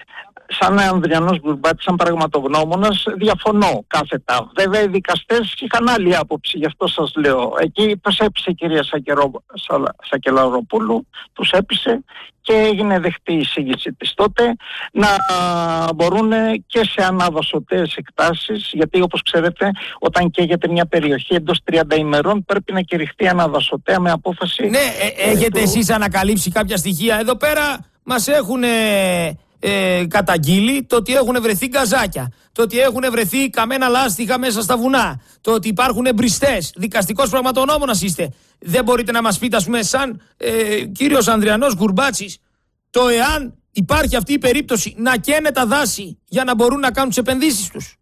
σαν Ανδριανός Γκουρμπάτης, σαν πραγματογνώμονας, διαφωνώ κάθετα. Βέβαια οι δικαστές είχαν άλλη άποψη, γι' αυτό σας λέω. Εκεί τους έπεισε η κυρία Σακελαροπούλου, τους έπεισε και έγινε δεχτή η εισήγηση της τότε να μπορούν και σε αναδοσωτές εκτάσεις, γιατί όπως ξέρετε όταν καίγεται μια περιοχή εντός 30 ημερών πρέπει να κηρυχτεί αναδοσωτέα με απόφαση. Ναι, έχετε εσείς ανακαλύψει κάποια στοιχεία? Εδώ πέρα μας έχουν καταγγείλει το ότι έχουν βρεθεί γκαζάκια, το ότι έχουν βρεθεί καμένα λάστιχα μέσα στα βουνά, το ότι υπάρχουν εμπριστές. Δικαστικός πραγματογνώμονας είστε. Δεν μπορείτε να μας πείτε, ας πούμε, σαν κύριος Ανδριανός Γκουρμπάτσης, το εάν υπάρχει αυτή η περίπτωση να καίνε τα δάση για να μπορούν να κάνουν τις επενδύσεις τους?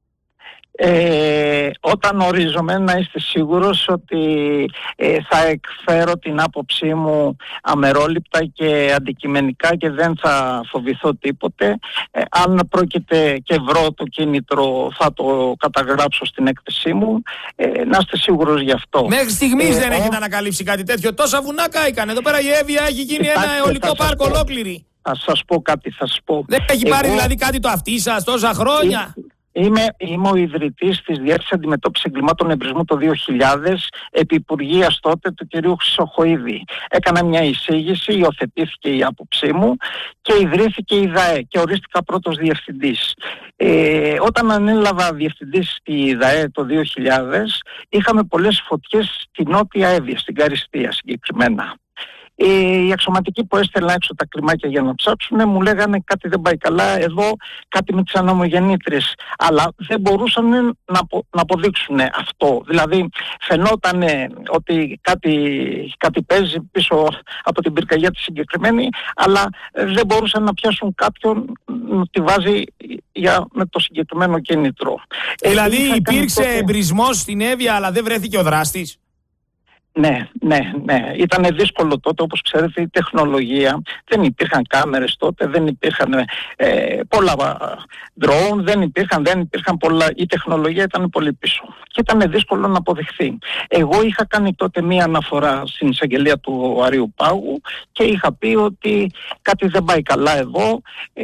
Όταν ορίζομαι, να είστε σίγουρος ότι θα εκφέρω την άποψή μου αμερόληπτα και αντικειμενικά και δεν θα φοβηθώ τίποτε. Αν πρόκειται και βρω το κίνητρο θα το καταγράψω στην έκθεσή μου. Να είστε σίγουρος γι' αυτό. Μέχρι στιγμής δεν έχετε ανακαλύψει κάτι τέτοιο? Τόσα βουνά κάηκαν. Εδώ πέρα η Εύβοια έχει γίνει ένα αιωλικό πάρκο ολόκληρη. Θα σας πω κάτι, θα σας πω. Δεν έχει πάρει δηλαδή κάτι το αυτί σας τόσα χρόνια? Είμαι ο ιδρυτής της Διεύθυνσης Αντιμετώπισης Εγκλημάτων Εμπρισμού το 2000, επυπουργείας τότε του κυρίου Χρυσοχοΐδη. Έκανα μια εισήγηση, υιοθετήθηκε η άποψή μου και ιδρύθηκε η ΔΑΕ και ορίστηκα πρώτος διευθυντής. Όταν ανέλαβα διευθυντής στη ΔΑΕ το 2000, είχαμε πολλές φωτιές στη Νότια Εύβοια, στην Καριστία συγκεκριμένα. Οι αξιωματικοί που έστελναν έξω τα κλιμάκια για να ψάξουν μου λέγανε κάτι δεν πάει καλά εδώ, κάτι με τις ανεμογεννήτριες, αλλά δεν μπορούσαν να αποδείξουν αυτό. Δηλαδή φαινόταν ότι κάτι παίζει πίσω από την πυρκαγιά τη συγκεκριμένη, αλλά δεν μπορούσαν να πιάσουν κάποιον να τη βάζει με το συγκεκριμένο κίνητρο. Δηλαδή υπήρξε εμπρισμός στην Εύβοια αλλά δεν βρέθηκε ο δράστης? Ναι. Ήταν δύσκολο τότε, όπως ξέρετε, η τεχνολογία. Δεν υπήρχαν κάμερες τότε, δεν υπήρχαν πολλά drone, δεν υπήρχαν πολλά. Η τεχνολογία ήταν πολύ πίσω. Και ήταν δύσκολο να αποδειχθεί. Εγώ είχα κάνει τότε μία αναφορά στην εισαγγελία του Αριού Πάγου και είχα πει ότι κάτι δεν πάει καλά εδώ.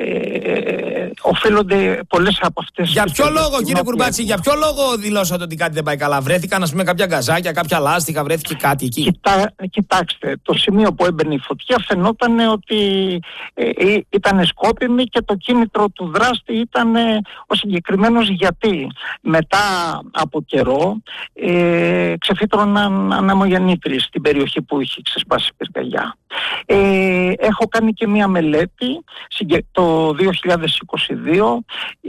Οφείλονται πολλές από αυτές. Για ποιο λόγο, κύριε Γκουρμπάτση, για ποιο λόγο δηλώσατε ότι κάτι δεν πάει καλά? Βρέθηκαν, ας πούμε, κάποια γκαζάκια, κάποια λάστιχα, βρέθηκε κάτι εκεί? Κοιτάξτε, το σημείο που έμπαινε η φωτιά φαινόταν ότι ήταν σκόπιμη και το κίνητρο του δράστη ήταν ο συγκεκριμένος, γιατί μετά από καιρό ξεφύτρωναν ανεμογεννήτριες στην περιοχή που είχε ξεσπάσει η πυρκαγιά. Έχω κάνει και μία μελέτη το 2022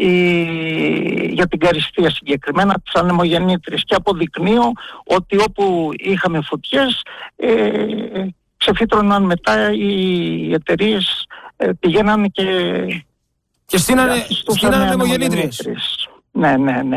για την Καριστία συγκεκριμένα, τις ανεμογεννήτριες, και αποδεικνύω ότι όπου είχαμε φωτιές ξεφύτρωναν μετά οι εταιρείες, πηγαίνανε και στείνανε ανεμογεννήτριες. Ναι.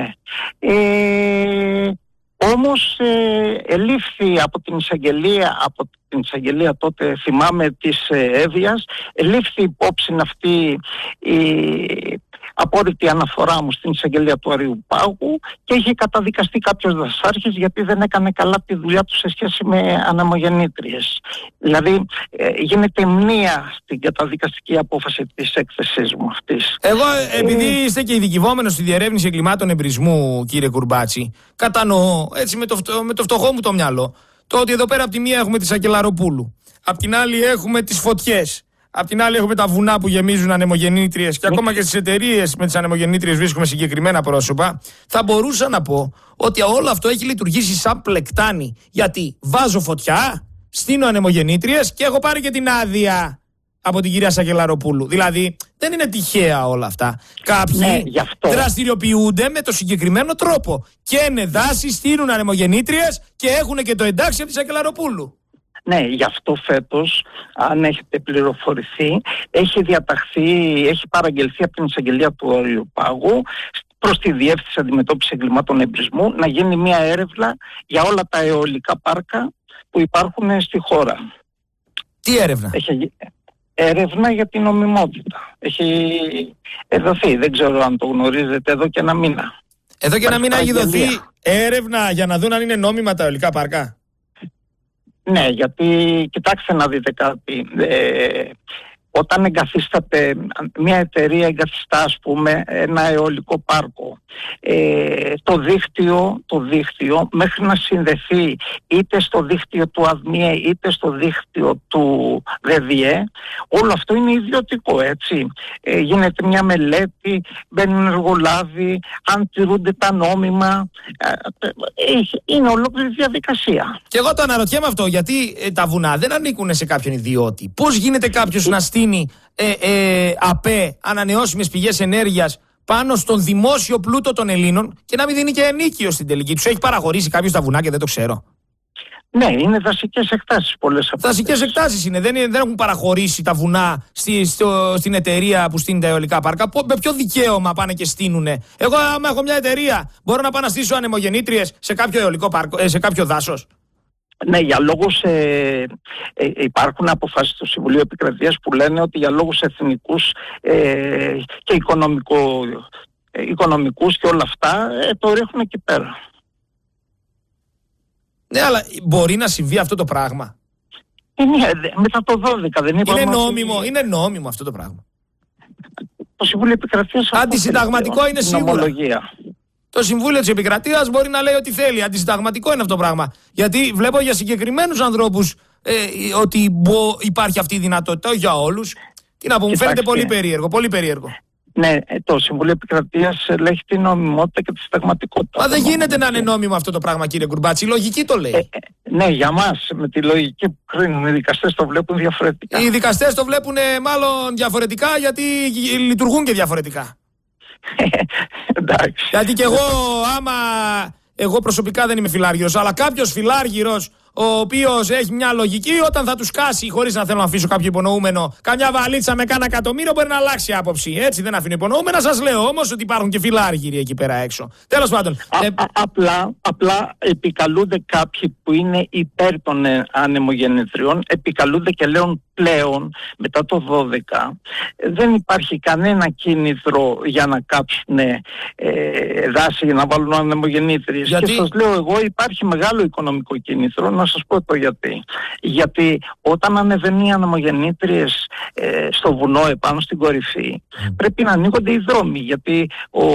Όμως ελήφθη από την εισαγγελία τότε, θυμάμαι, της Εύβοιας, ελήφθη υπόψη αυτή η απόρριτη αναφορά μου στην εισαγγελία του Αριού Πάγου και είχε καταδικαστεί κάποιος δασάρχης γιατί δεν έκανε καλά τη δουλειά του σε σχέση με ανεμογεννήτριες. Δηλαδή γίνεται μνήα στην καταδικαστική απόφαση της έκθεσης μου αυτής. Εγώ, επειδή είστε και ειδικευόμενος στη διερεύνηση εγκλημάτων εμπρισμού, κύριε Γκουρμπάτση, κατανοώ έτσι με το φτωχό μου το μυαλό το ότι εδώ πέρα από τη μία έχουμε τη Σακελαροπούλου, απ' την άλλη έχουμε τις φωτιές, απ' την άλλη έχουμε τα βουνά που γεμίζουν ανεμογεννήτριες και ακόμα και στις εταιρείες με τις ανεμογεννήτριες βρίσκουμε συγκεκριμένα πρόσωπα. Θα μπορούσα να πω ότι όλο αυτό έχει λειτουργήσει σαν πλεκτάνη. Γιατί βάζω φωτιά, στείνω ανεμογεννήτριες και έχω πάρει και την άδεια από την κυρία Σακελαροπούλου. Δηλαδή δεν είναι τυχαία όλα αυτά. Κάποιοι δραστηριοποιούνται με το συγκεκριμένο τρόπο. Καίνε δάση, στείνουν ανεμογεννήτριες και έχουν και το εντάξει από τη Σακελαροπούλου. Ναι, γι' αυτό φέτος, αν έχετε πληροφορηθεί, έχει παραγγελθεί από την εισαγγελία του Αριού Πάγου προς τη Διεύθυνση Αντιμετώπισης Εγκλημάτων Εμπρισμού να γίνει μια έρευνα για όλα τα αιωλικά πάρκα που υπάρχουν στη χώρα. Τι έρευνα? Έρευνα για την νομιμότητα. Έχει δοθεί, δεν ξέρω αν το γνωρίζετε, εδώ και ένα μήνα. Εδώ και ένα μήνα έχει δοθεί έρευνα για να δουν αν είναι νόμιμα τα αιωλικά πάρκα. Ναι, γιατί κοιτάξτε να δείτε κάτι. όταν εγκαθίσταται μια εταιρεία, εγκαθιστά ας πούμε ένα αιωλικό πάρκο, το δίκτυο μέχρι να συνδεθεί είτε στο δίκτυο του ΑΔΜΙΕ είτε στο δίκτυο του ΔΔΕ, όλο αυτό είναι ιδιωτικό, έτσι. Γίνεται μια μελέτη, μπαίνουν εργολάβοι, αν τηρούνται τα νόμιμα, είναι ολόκληρη διαδικασία. Και εγώ το αναρωτιέμαι αυτό, γιατί τα βουνά δεν ανήκουν σε κάποιον ιδιώτη. Πώς γίνεται κάποιος να στείνει ΑΠΕ, ανανεώσιμες πηγές ενέργειας, πάνω στον δημόσιο πλούτο των Ελλήνων και να μην δίνει και ενίκιο στην τελική? Τους έχει παραχωρήσει κάποιος τα βουνά και δεν το ξέρω? Ναι, είναι δασικές εκτάσεις πολλές από αυτές. Δασικές εκτάσεις είναι, δεν έχουν παραχωρήσει τα βουνά στην εταιρεία που στείνει τα αιωλικά πάρκα. Με ποιο δικαίωμα πάνε και στείνουνε? Εγώ, άμα έχω μια εταιρεία, μπορώ να πάω να στήσω ανεμογεννήτριες σε κάποιο αιωλικό πάρκο, σε κάποιο δάσος? Ναι, για λόγους υπάρχουν αποφάσεις του Συμβουλίου Επικρατείας που λένε ότι για λόγους εθνικούς και οικονομικούς και όλα αυτά το ρίχνουν εκεί πέρα. Ναι, αλλά μπορεί να συμβεί αυτό το πράγμα? Μετά το 12 δεν είπαμε? Είναι νόμιμο αυτό το πράγμα? Το Συμβούλιο Επικρατείας... Αντισυνταγματικό είναι σίγουρα. Νομολογία. Το Συμβούλιο της Επικρατείας μπορεί να λέει ό,τι θέλει. Αντισυνταγματικό είναι αυτό το πράγμα. Γιατί βλέπω για συγκεκριμένους ανθρώπους ότι υπάρχει αυτή η δυνατότητα, όχι για όλους. Τι να πω, μου φαίνεται πολύ περίεργο, πολύ περίεργο. Ναι, το Συμβούλιο Επικρατείας ελέγχει την νομιμότητα και τη συνταγματικότητα. Μα δεν γίνεται να είναι νόμιμο αυτό το πράγμα, κύριε Κουρμπάτση. Η λογική το λέει. Ναι, για μας με τη λογική που κρίνουν οι δικαστές το βλέπουν διαφορετικά. Οι δικαστές το βλέπουν μάλλον διαφορετικά, γιατί λειτουργούν και διαφορετικά. Εντάξει. Γιατί και εγώ προσωπικά δεν είμαι φιλάργυρος, αλλά κάποιος φιλάργυρος ο οποίος έχει μια λογική, όταν θα του σκάσει, χωρίς να θέλω να αφήσω κάποιο υπονοούμενο, καμιά βαλίτσα με κάνα εκατομμύριο, μπορεί να αλλάξει άποψη. Έτσι δεν αφήνω υπονοούμενα. Σας λέω όμως ότι υπάρχουν και φιλάργυροι εκεί πέρα έξω. Τέλος πάντων. Απλά επικαλούνται κάποιοι που είναι υπέρ των ανεμογεννητριών, επικαλούνται και λέω πλέον μετά το 12 δεν υπάρχει κανένα κίνητρο για να κάψουν δάση, για να βάλουν ανεμογεννήτριες. Και σας λέω εγώ, υπάρχει μεγάλο οικονομικό κίνητρο. Να σας πω το γιατί. Γιατί όταν ανεβαίνουν οι ανεμογεννήτριες στο βουνό επάνω στην κορυφή, πρέπει να ανοίγονται οι δρόμοι, γιατί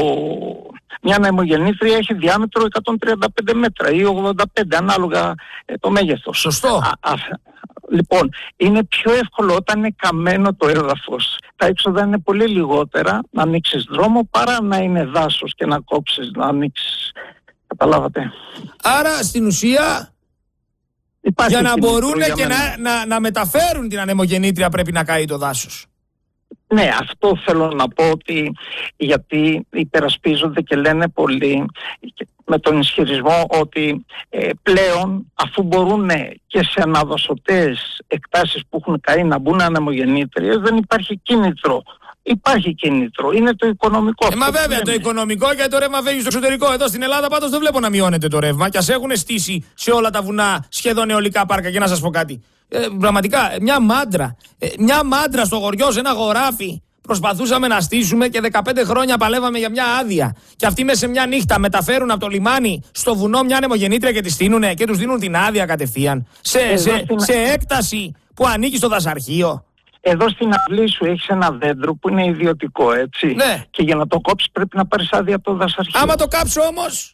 μια ανεμογεννήτρια έχει διάμετρο 135 μέτρα ή 85 ανάλογα το μέγεθος. Σωστό. Λοιπόν, είναι πιο εύκολο όταν είναι καμένο το έδαφος. Τα έξοδα είναι πολύ λιγότερα να ανοίξεις δρόμο παρά να είναι δάσος και να κόψεις, να ανοίξεις. Καταλάβατε? Άρα στην ουσία υπάρχει για να μπορούν και να μεταφέρουν την ανεμογεννήτρια πρέπει να καεί το δάσος. Ναι, αυτό θέλω να πω, ότι γιατί υπερασπίζονται και λένε πολλοί με τον ισχυρισμό ότι πλέον αφού μπορούν και σε αναδασωτές εκτάσεις που έχουν καεί να μπουν ανεμογεννήτριες, δεν υπάρχει κίνητρο. Υπάρχει κίνητρο, είναι το οικονομικό. Μα βέβαια το οικονομικό, γιατί το ρεύμα φεύγει στο εξωτερικό. Εδώ στην Ελλάδα πάντως δεν βλέπω να μειώνεται το ρεύμα. Και ας έχουν στήσει σε όλα τα βουνά σχεδόν αιωλικά πάρκα. Και να σας πω κάτι. Πραγματικά, μια μάντρα στο χωριό, σε ένα χωράφι, προσπαθούσαμε να στήσουμε και 15 χρόνια παλεύαμε για μια άδεια. Και αυτοί μέσα σε μια νύχτα μεταφέρουν από το λιμάνι στο βουνό μια ανεμογεννήτρια και τη στείνουνε και τους δίνουν την άδεια κατευθείαν. Σε έκταση που ανήκει στο δασαρχείο. Εδώ στην αυλή σου έχεις ένα δέντρο που είναι ιδιωτικό, έτσι. Ναι. Και για να το κόψεις πρέπει να πάρεις άδεια από το δασαρχείο. Άμα το κάψω όμως.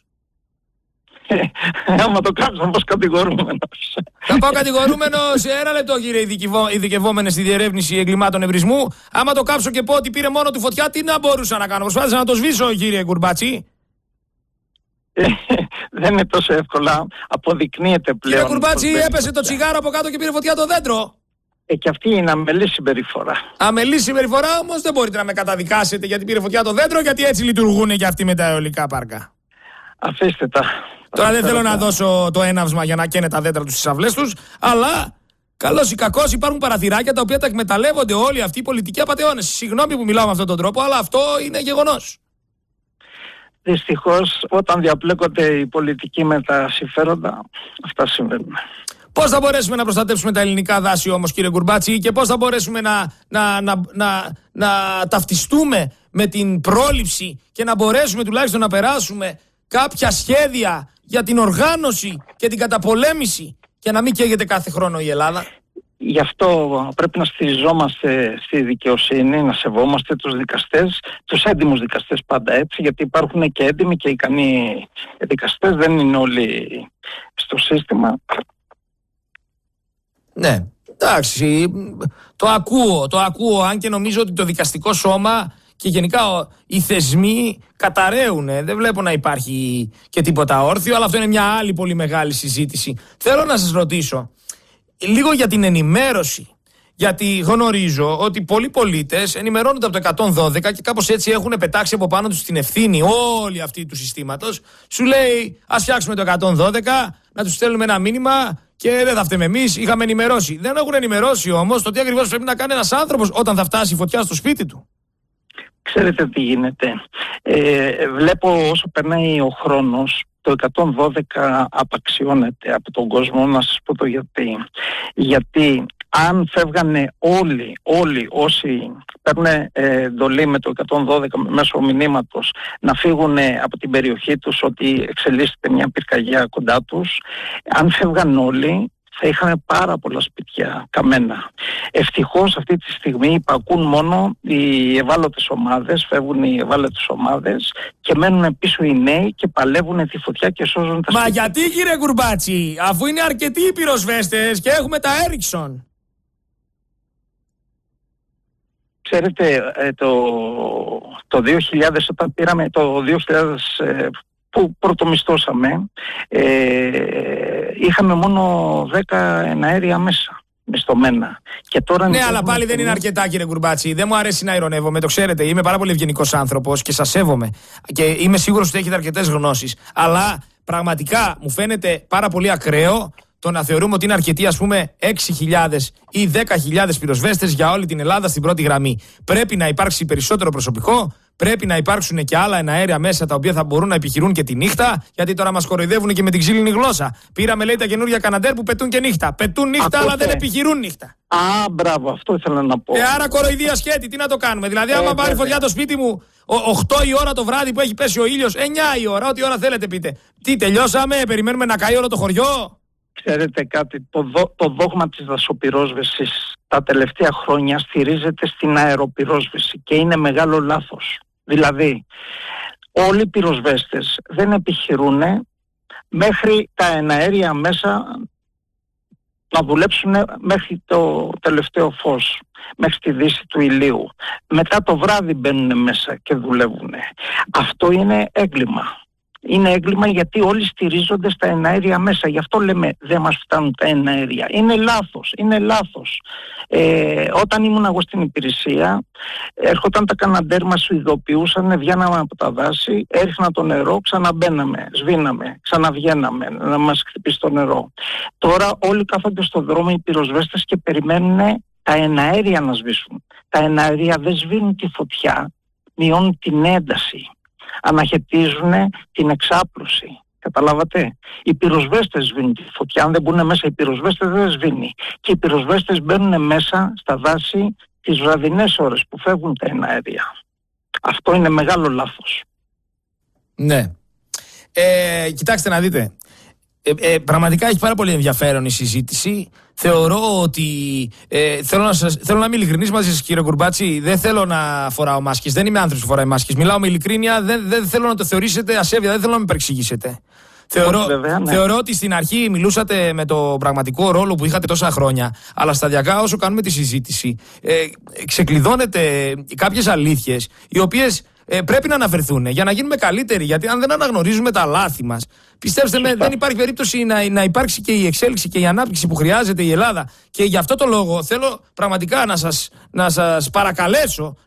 Άμα το κάψω θα πάω κατηγορούμενος. Θα πάω κατηγορούμενος σε ένα λεπτό, κύριε ειδικευόμενε στη διερεύνηση εγκλημάτων ευρισμού. Άμα το κάψω και πω ότι πήρε μόνο του φωτιά, τι να μπορούσα να κάνω? Προσπάθησα να το σβήσω, κύριε Κουρμπάτσι. Δεν είναι τόσο εύκολα. Αποδεικνύεται πλέον. Κύριε Κουρμπάτσι, έπεσε το τσιγάρο από κάτω και πήρε φωτιά το δέντρο. Και αυτή είναι αμελή συμπεριφορά. Αμελή συμπεριφορά όμως δεν μπορείτε να με καταδικάσετε γιατί πήρε φωτιά το δέντρο, γιατί έτσι λειτουργούν και αυτοί με τα αιωλικά πάρκα. Αφήστε τα. Τώρα δεν θέλω να δώσω το έναυσμα για να καίνε τα δέντρα τους στις αυλές τους, αλλά καλώς ή κακώς υπάρχουν παραθυράκια τα οποία τα εκμεταλλεύονται όλοι αυτοί οι πολιτικοί απατεώνες. Συγγνώμη που μιλάω με αυτόν τον τρόπο, αλλά αυτό είναι γεγονός. Δυστυχώς, όταν διαπλέκονται οι πολιτικοί με τα συμφέροντα, αυτά συμβαίνουν. Πώς θα μπορέσουμε να προστατεύσουμε τα ελληνικά δάση όμως, κύριε Κουρμπάτσι, και πώς θα μπορέσουμε να ταυτιστούμε με την πρόληψη και να μπορέσουμε τουλάχιστον να περάσουμε κάποια σχέδια για την οργάνωση και την καταπολέμηση και να μην καίγεται κάθε χρόνο η Ελλάδα? Γι' αυτό πρέπει να στηριζόμαστε στη δικαιοσύνη, να σεβόμαστε τους δικαστές, τους έντιμους δικαστές πάντα έτσι, γιατί υπάρχουν και έντιμοι και ικανοί δικαστές, δεν είναι όλοι στο σύστημα. Ναι, εντάξει, το ακούω, αν και νομίζω ότι το δικαστικό σώμα και γενικά οι θεσμοί καταραίουν. Δεν βλέπω να υπάρχει και τίποτα όρθιο, αλλά αυτό είναι μια άλλη πολύ μεγάλη συζήτηση. Θέλω να σας ρωτήσω λίγο για την ενημέρωση. Γιατί γνωρίζω ότι πολλοί πολίτες ενημερώνονται από το 112 και κάπως έτσι έχουν πετάξει από πάνω τους την ευθύνη όλοι αυτοί του συστήματος. Σου λέει, ας φτιάξουμε το 112, να τους στέλνουμε ένα μήνυμα και δεν θα φταίμε εμείς, είχαμε ενημερώσει. Δεν έχουν ενημερώσει όμως το τι ακριβώς πρέπει να κάνει ένας άνθρωπος όταν θα φτάσει η φωτιά στο σπίτι του. Ξέρετε τι γίνεται. Βλέπω όσο περνάει ο χρόνος, το 112 απαξιώνεται από τον κόσμο. Να σας πω το γιατί. Γιατί αν φεύγανε όλοι όσοι παίρνουν εντολή με το 112 μέσω μηνύματος να φύγουν από την περιοχή τους ότι εξελίσσεται μια πυρκαγιά κοντά τους, αν φεύγαν όλοι θα είχαμε πάρα πολλά σπίτια καμένα. Ευτυχώς αυτή τη στιγμή υπακούν μόνο οι ευάλωτες ομάδες, φεύγουν οι ευάλωτες ομάδες και μένουν πίσω οι νέοι και παλεύουν τη φωτιά και σώζουν τα σπίτια. Μα γιατί, κύριε Κουρμπάτσι, αφού είναι αρκετοί οι πυροσβέστες και έχουμε τα Έριξον? Ξέρετε, το 2000 όταν πήραμε, το 2000 που πρωτομισθώσαμε, είχαμε μόνο 10 εναέρια μέσα, μισθωμένα. Και τώρα ναι, αλλά πάλι δεν είναι αρκετά, κύριε Κουρμπάτσι. Δεν μου αρέσει να ειρωνεύομαι, το ξέρετε. Είμαι πάρα πολύ ευγενικός άνθρωπος και σας σέβομαι. Και είμαι σίγουρος ότι έχετε αρκετές γνώσεις. Αλλά πραγματικά μου φαίνεται πάρα πολύ ακραίο το να θεωρούμε ότι είναι αρκετοί, ας πούμε, 6.000 ή 10.000 πυροσβέστες για όλη την Ελλάδα στην πρώτη γραμμή. Πρέπει να υπάρξει περισσότερο προσωπικό, πρέπει να υπάρξουν και άλλα εναέρια μέσα τα οποία θα μπορούν να επιχειρούν και τη νύχτα, γιατί τώρα μας κοροϊδεύουν και με την ξύλινη γλώσσα. Πήραμε, λέει, τα καινούργια Καναντέρ που πετούν και νύχτα. Πετούν νύχτα, αλλά δεν επιχειρούν νύχτα. Μπράβο, αυτό ήθελα να πω. Άρα κοροϊδία σχέτη, τι να το κάνουμε? Δηλαδή, άμα πάρει φωτιά το σπίτι μου 8 η ώρα το βράδυ που έχει πέσει ο ήλιος, 9 η ώρα, ό,τι ώρα θέλετε πείτε. Τι, τελειώσαμε, περιμένουμε να καεί όλο το χωριό? Ξέρετε κάτι, το δόγμα της δασοπυρόσβεσης τα τελευταία χρόνια στηρίζεται στην αεροπυρόσβεση και είναι μεγάλο λάθος. Δηλαδή, όλοι οι πυροσβέστες δεν επιχειρούν μέχρι τα εναέρια μέσα να δουλέψουν μέχρι το τελευταίο φως, μέχρι τη δύση του ηλίου. Μετά το βράδυ μπαίνουν μέσα και δουλεύουν. Αυτό είναι έγκλημα. Είναι έγκλημα γιατί όλοι στηρίζονται στα εναέρια μέσα. Γι' αυτό λέμε δεν μας φτάνουν τα εναέρια. Είναι λάθος. Όταν ήμουν εγώ στην υπηρεσία, έρχονταν τα Καναντέρ, μας ειδοποιούσαν, βγαίναμε από τα δάση, έριχνα το νερό, ξαναμπαίναμε, σβήναμε, ξαναβγαίναμε να μας χτυπήσει το νερό. Τώρα όλοι κάθονται στον δρόμο οι πυροσβέστες και περιμένουν τα εναέρια να σβήσουν. Τα εναέρια δεν σβήνουν τη φωτιά, μειώνουν την ένταση. Αναχαιτίζουν την εξάπλωση. Καταλάβατε. Οι πυροσβέστες σβήνουν τη φωτιά. Αν δεν μπουν μέσα οι πυροσβέστες δεν σβήνει. Και οι πυροσβέστες μπαίνουν μέσα στα δάση τις βραδινές ώρες που φεύγουν τα εναέρια. Αυτό είναι μεγάλο λάθος. Ναι. Κοιτάξτε να δείτε. Πραγματικά έχει πάρα πολύ ενδιαφέρον η συζήτηση. Θεωρώ ότι θέλω να είμαι ειλικρινής μαζί σας, κύριε Κουρμπάτσι. Δεν θέλω να φοράω μάσκες. Δεν είμαι άνθρωπος που φοράει μάσκες. Μιλάω με ειλικρίνεια. Δεν θέλω να το θεωρήσετε ασέβεια. Δεν θέλω να με παρεξηγήσετε. Θεωρώ ότι στην αρχή μιλούσατε με το πραγματικό ρόλο που είχατε τόσα χρόνια. Αλλά σταδιακά, όσο κάνουμε τη συζήτηση, ξεκλειδώνετε κάποιες αλήθειες οι οποίες πρέπει να αναφερθούν για να γίνουμε καλύτεροι. Γιατί αν δεν αναγνωρίζουμε τα λάθη μας, πιστέψτε με, δεν υπάρχει περίπτωση να υπάρξει και η εξέλιξη και η ανάπτυξη που χρειάζεται η Ελλάδα. Και γι' αυτό το λόγο θέλω πραγματικά να σας παρακαλέσω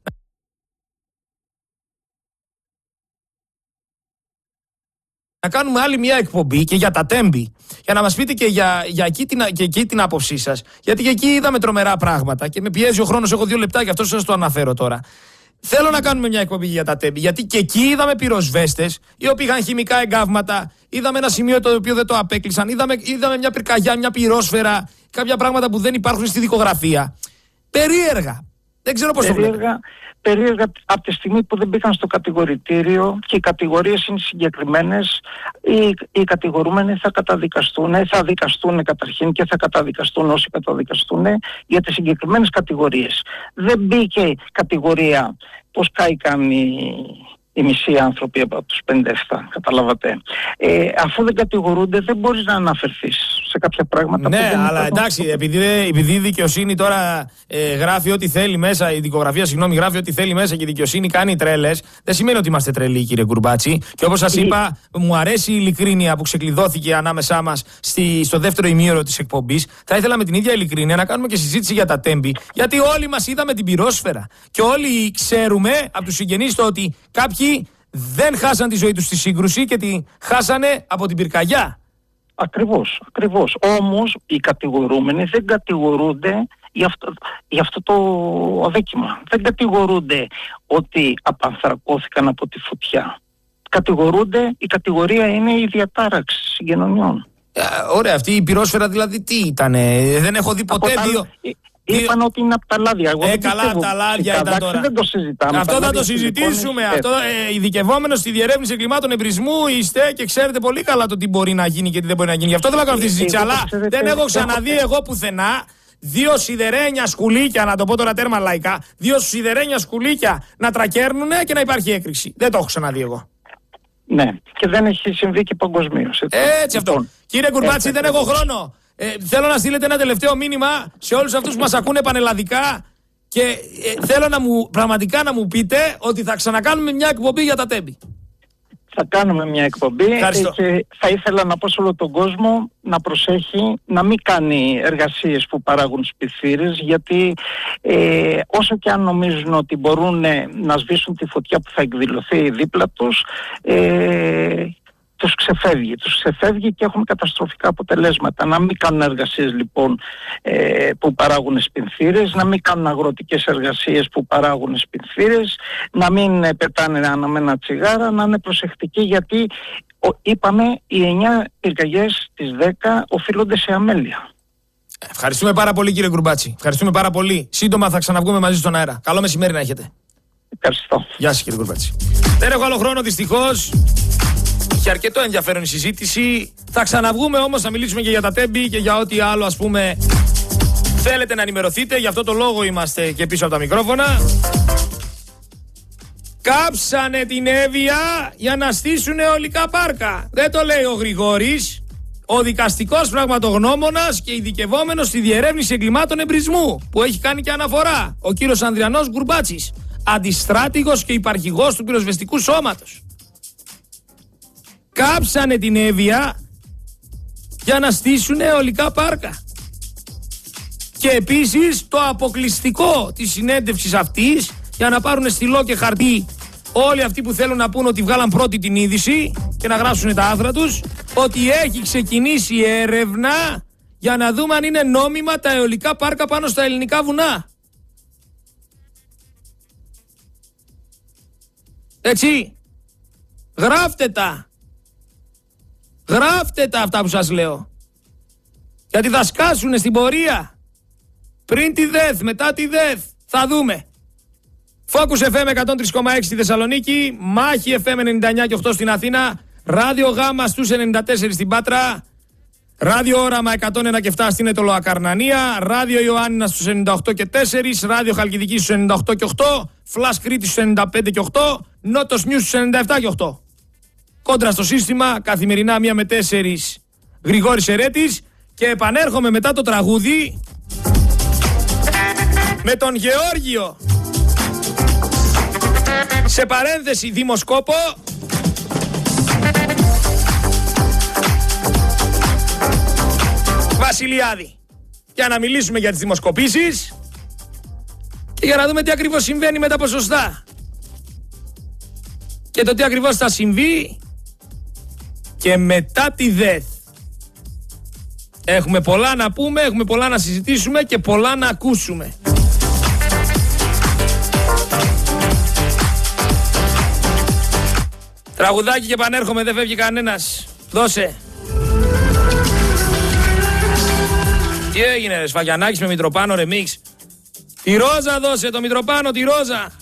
να κάνουμε άλλη μια εκπομπή και για τα Τέμπη, για να μας πείτε και για εκεί την άποψή σας. Γιατί και εκεί είδαμε τρομερά πράγματα και με πιέζει ο χρόνος. Έχω 2 λεπτά, γι' αυτό σας το αναφέρω τώρα. Θέλω να κάνουμε μια εκπομπή για τα Τέμπη, γιατί και εκεί είδαμε πυροσβέστες οι οποίοι είχαν χημικά εγκάβματα. Είδαμε ένα σημείο το οποίο δεν το απέκλεισαν. Είδαμε μια πυρκαγιά, μια πυρόσφαιρα, κάποια πράγματα που δεν υπάρχουν στη δικογραφία. Περίεργα. Δεν ξέρω πώς το βλέπετε. Περίεργα από τη στιγμή που δεν μπήκαν στο κατηγορητήριο και οι κατηγορίες είναι συγκεκριμένες, οι κατηγορούμενοι θα δικαστούν καταρχήν και θα καταδικαστούν όσοι καταδικαστούν για τις συγκεκριμένες κατηγορίες. Δεν μπήκε κατηγορία πως κάηκαν οι μισοί άνθρωποι από τους 57, καταλάβατε. Αφού δεν κατηγορούνται, δεν μπορείς να αναφερθείς σε κάποια πράγματα. Ναι, αλλά εντάξει, επειδή η δικαιοσύνη τώρα γράφει ό,τι θέλει μέσα, η δικογραφία, γράφει ό,τι θέλει μέσα και η δικαιοσύνη κάνει τρέλες, δεν σημαίνει ότι είμαστε τρελοί, κύριε Κουρμπάτση. Και όπως σας είπα, μου αρέσει η ειλικρίνεια που ξεκλειδώθηκε ανάμεσά μας στο δεύτερο ημίωρο της εκπομπής. Θα ήθελα με την ίδια ειλικρίνεια να κάνουμε και συζήτηση για τα τέμπη, γιατί όλοι μας είδαμε την πυρόσφαιρα. Και όλοι ξέρουμε από τους συγγενείς το ότι κάποιοι δεν χάσαν τη ζωή τους στη σύγκρουση και τη χάσανε από την πυρκαγιά. Ακριβώς. Όμως οι κατηγορούμενοι δεν κατηγορούνται για αυτό το αδίκημα. Δεν κατηγορούνται ότι απανθρακώθηκαν από τη φωτιά. Η κατηγορία είναι η διατάραξη συγγενειών. Ωραία, αυτή η πυρόσφαιρα δηλαδή τι ήτανε? Δεν έχω δει ποτέ Είπαν ότι είναι από τα λάδια. Καλά, τα λάδια ήταν τώρα. Δεν το συζητάμε. Αυτό θα το συζητήσουμε. Ειδικευόμενος στη διερεύνηση εγκλημάτων εμπρισμού είστε και ξέρετε πολύ καλά το τι μπορεί να γίνει και τι δεν μπορεί να γίνει. Γι' αυτό θέλω να κάνω αυτή τη συζήτηση. Αλλά δεν έχω ξαναδεί εγώ πουθενά δύο σιδερένια σκουλίκια, να το πω τώρα τέρμα λαϊκά, δύο σιδερένια σκουλίκια να τρακέρνουνε και να υπάρχει έκρηξη. Δεν το έχω ξαναδεί εγώ. Ναι, και δεν έχει συμβεί και παγκοσμίως. Έτσι αυτό. Κύριε Κουρμπάτση, δεν έχω χρόνο. Θέλω να στείλετε ένα τελευταίο μήνυμα σε όλους αυτούς που μας ακούνε πανελλαδικά και θέλω πραγματικά να μου πείτε ότι θα ξανακάνουμε μια εκπομπή για τα τέμπη. Θα κάνουμε μια εκπομπή και θα ήθελα να πω σε όλο τον κόσμο να προσέχει να μην κάνει εργασίες που παράγουν σπιθύρες, γιατί όσο και αν νομίζουν ότι μπορούν να σβήσουν τη φωτιά που θα εκδηλωθεί δίπλα τους, τους ξεφεύγει και έχουμε καταστροφικά αποτελέσματα. Να μην κάνουν εργασίες λοιπόν που παράγουν σπινθύρες, να μην κάνουν αγροτικές εργασίες που παράγουν σπινθύρες, να μην πετάνε αναμένα τσιγάρα, να είναι προσεκτικοί, γιατί είπαμε οι 9 πυρκαγιές στις 10 οφείλονται σε αμέλεια. Ευχαριστούμε πάρα πολύ, κύριε Κουρμπάτση. Ευχαριστούμε πάρα πολύ. Σύντομα θα ξαναβγούμε μαζί στον αέρα. Καλό μεσημέρι να έχετε. Ευχαριστώ. Γεια σας, κύριε Κουρμπάτση. Δεν έχω άλλο χρόνο δυστυχώς. Είχε αρκετό ενδιαφέρον η συζήτηση. Θα ξαναβγούμε όμως να μιλήσουμε και για τα τέμπη και για ό,τι άλλο ας πούμε θέλετε να ενημερωθείτε. Γι' αυτό το λόγο είμαστε και πίσω από τα μικρόφωνα. Κάψανε την Εύβοια για να στήσουν αιωλικά πάρκα. Δεν το λέει ο Γρηγόρης, ο δικαστικός πραγματογνώμονας και ειδικευόμενος στη διερεύνηση εγκλημάτων εμπρισμού, που έχει κάνει και αναφορά, ο κύριος Ανδριανός Γκουρμπάτσης, αντιστράτηγος και υπαρχηγός του πυροσβεστικού σώματος. Κάψανε την Εύβοια για να στήσουν αιωλικά πάρκα. Και επίσης το αποκλειστικό της συνέντευξης αυτής, για να πάρουν στυλό και χαρτί όλοι αυτοί που θέλουν να πούν ότι βγάλαν πρώτη την είδηση και να γράψουν τα άθρα τους, ότι έχει ξεκινήσει έρευνα για να δούμε αν είναι νόμιμα τα αιωλικά πάρκα πάνω στα ελληνικά βουνά. Έτσι, γράφτε τα. Γράφτε τα αυτά που σας λέω. Γιατί θα σκάσουνε στην πορεία. Πριν τη ΔΕΘ, μετά τη ΔΕΘ. Θα δούμε. Focus FM 103,6 στη Θεσσαλονίκη. Μάχη FM 99 και 8 στην Αθήνα. Ράδιο Γάμα στους 94 στην Πάτρα. Ράδιο Όραμα 101 και 7 στην Αιτωλοακαρνανία. Ράδιο Ιωάννινα στους 98 και 4. Ράδιο Χαλκιδική στους 98 και 8. Φλας Κρήτη στους 95 και 8. Νότος Νιούς στους 97 και 8. Κόντρα στο σύστημα, καθημερινά 1 με 4, Γρηγόρης Ερέτης. Και επανέρχομαι μετά το τραγούδι με τον Γεώργιο. Σε παρένθεση δημοσκόπο. Βασιλιάδη. Για να μιλήσουμε για τις δημοσκοπήσεις και για να δούμε τι ακριβώς συμβαίνει με τα ποσοστά. Και το τι ακριβώς θα συμβεί και μετά τη ΔΕΘ. Έχουμε πολλά να πούμε, έχουμε πολλά να συζητήσουμε και πολλά να ακούσουμε. Τραγουδάκι και επανέρχομαι, δεν φεύγει κανένας. Δώσε. Τι έγινε ρε, Σφαγιανάκης με Μητροπάνο ρεμίξ. Τη Ρόζα δώσε, το Μητροπάνο, τη Ρόζα.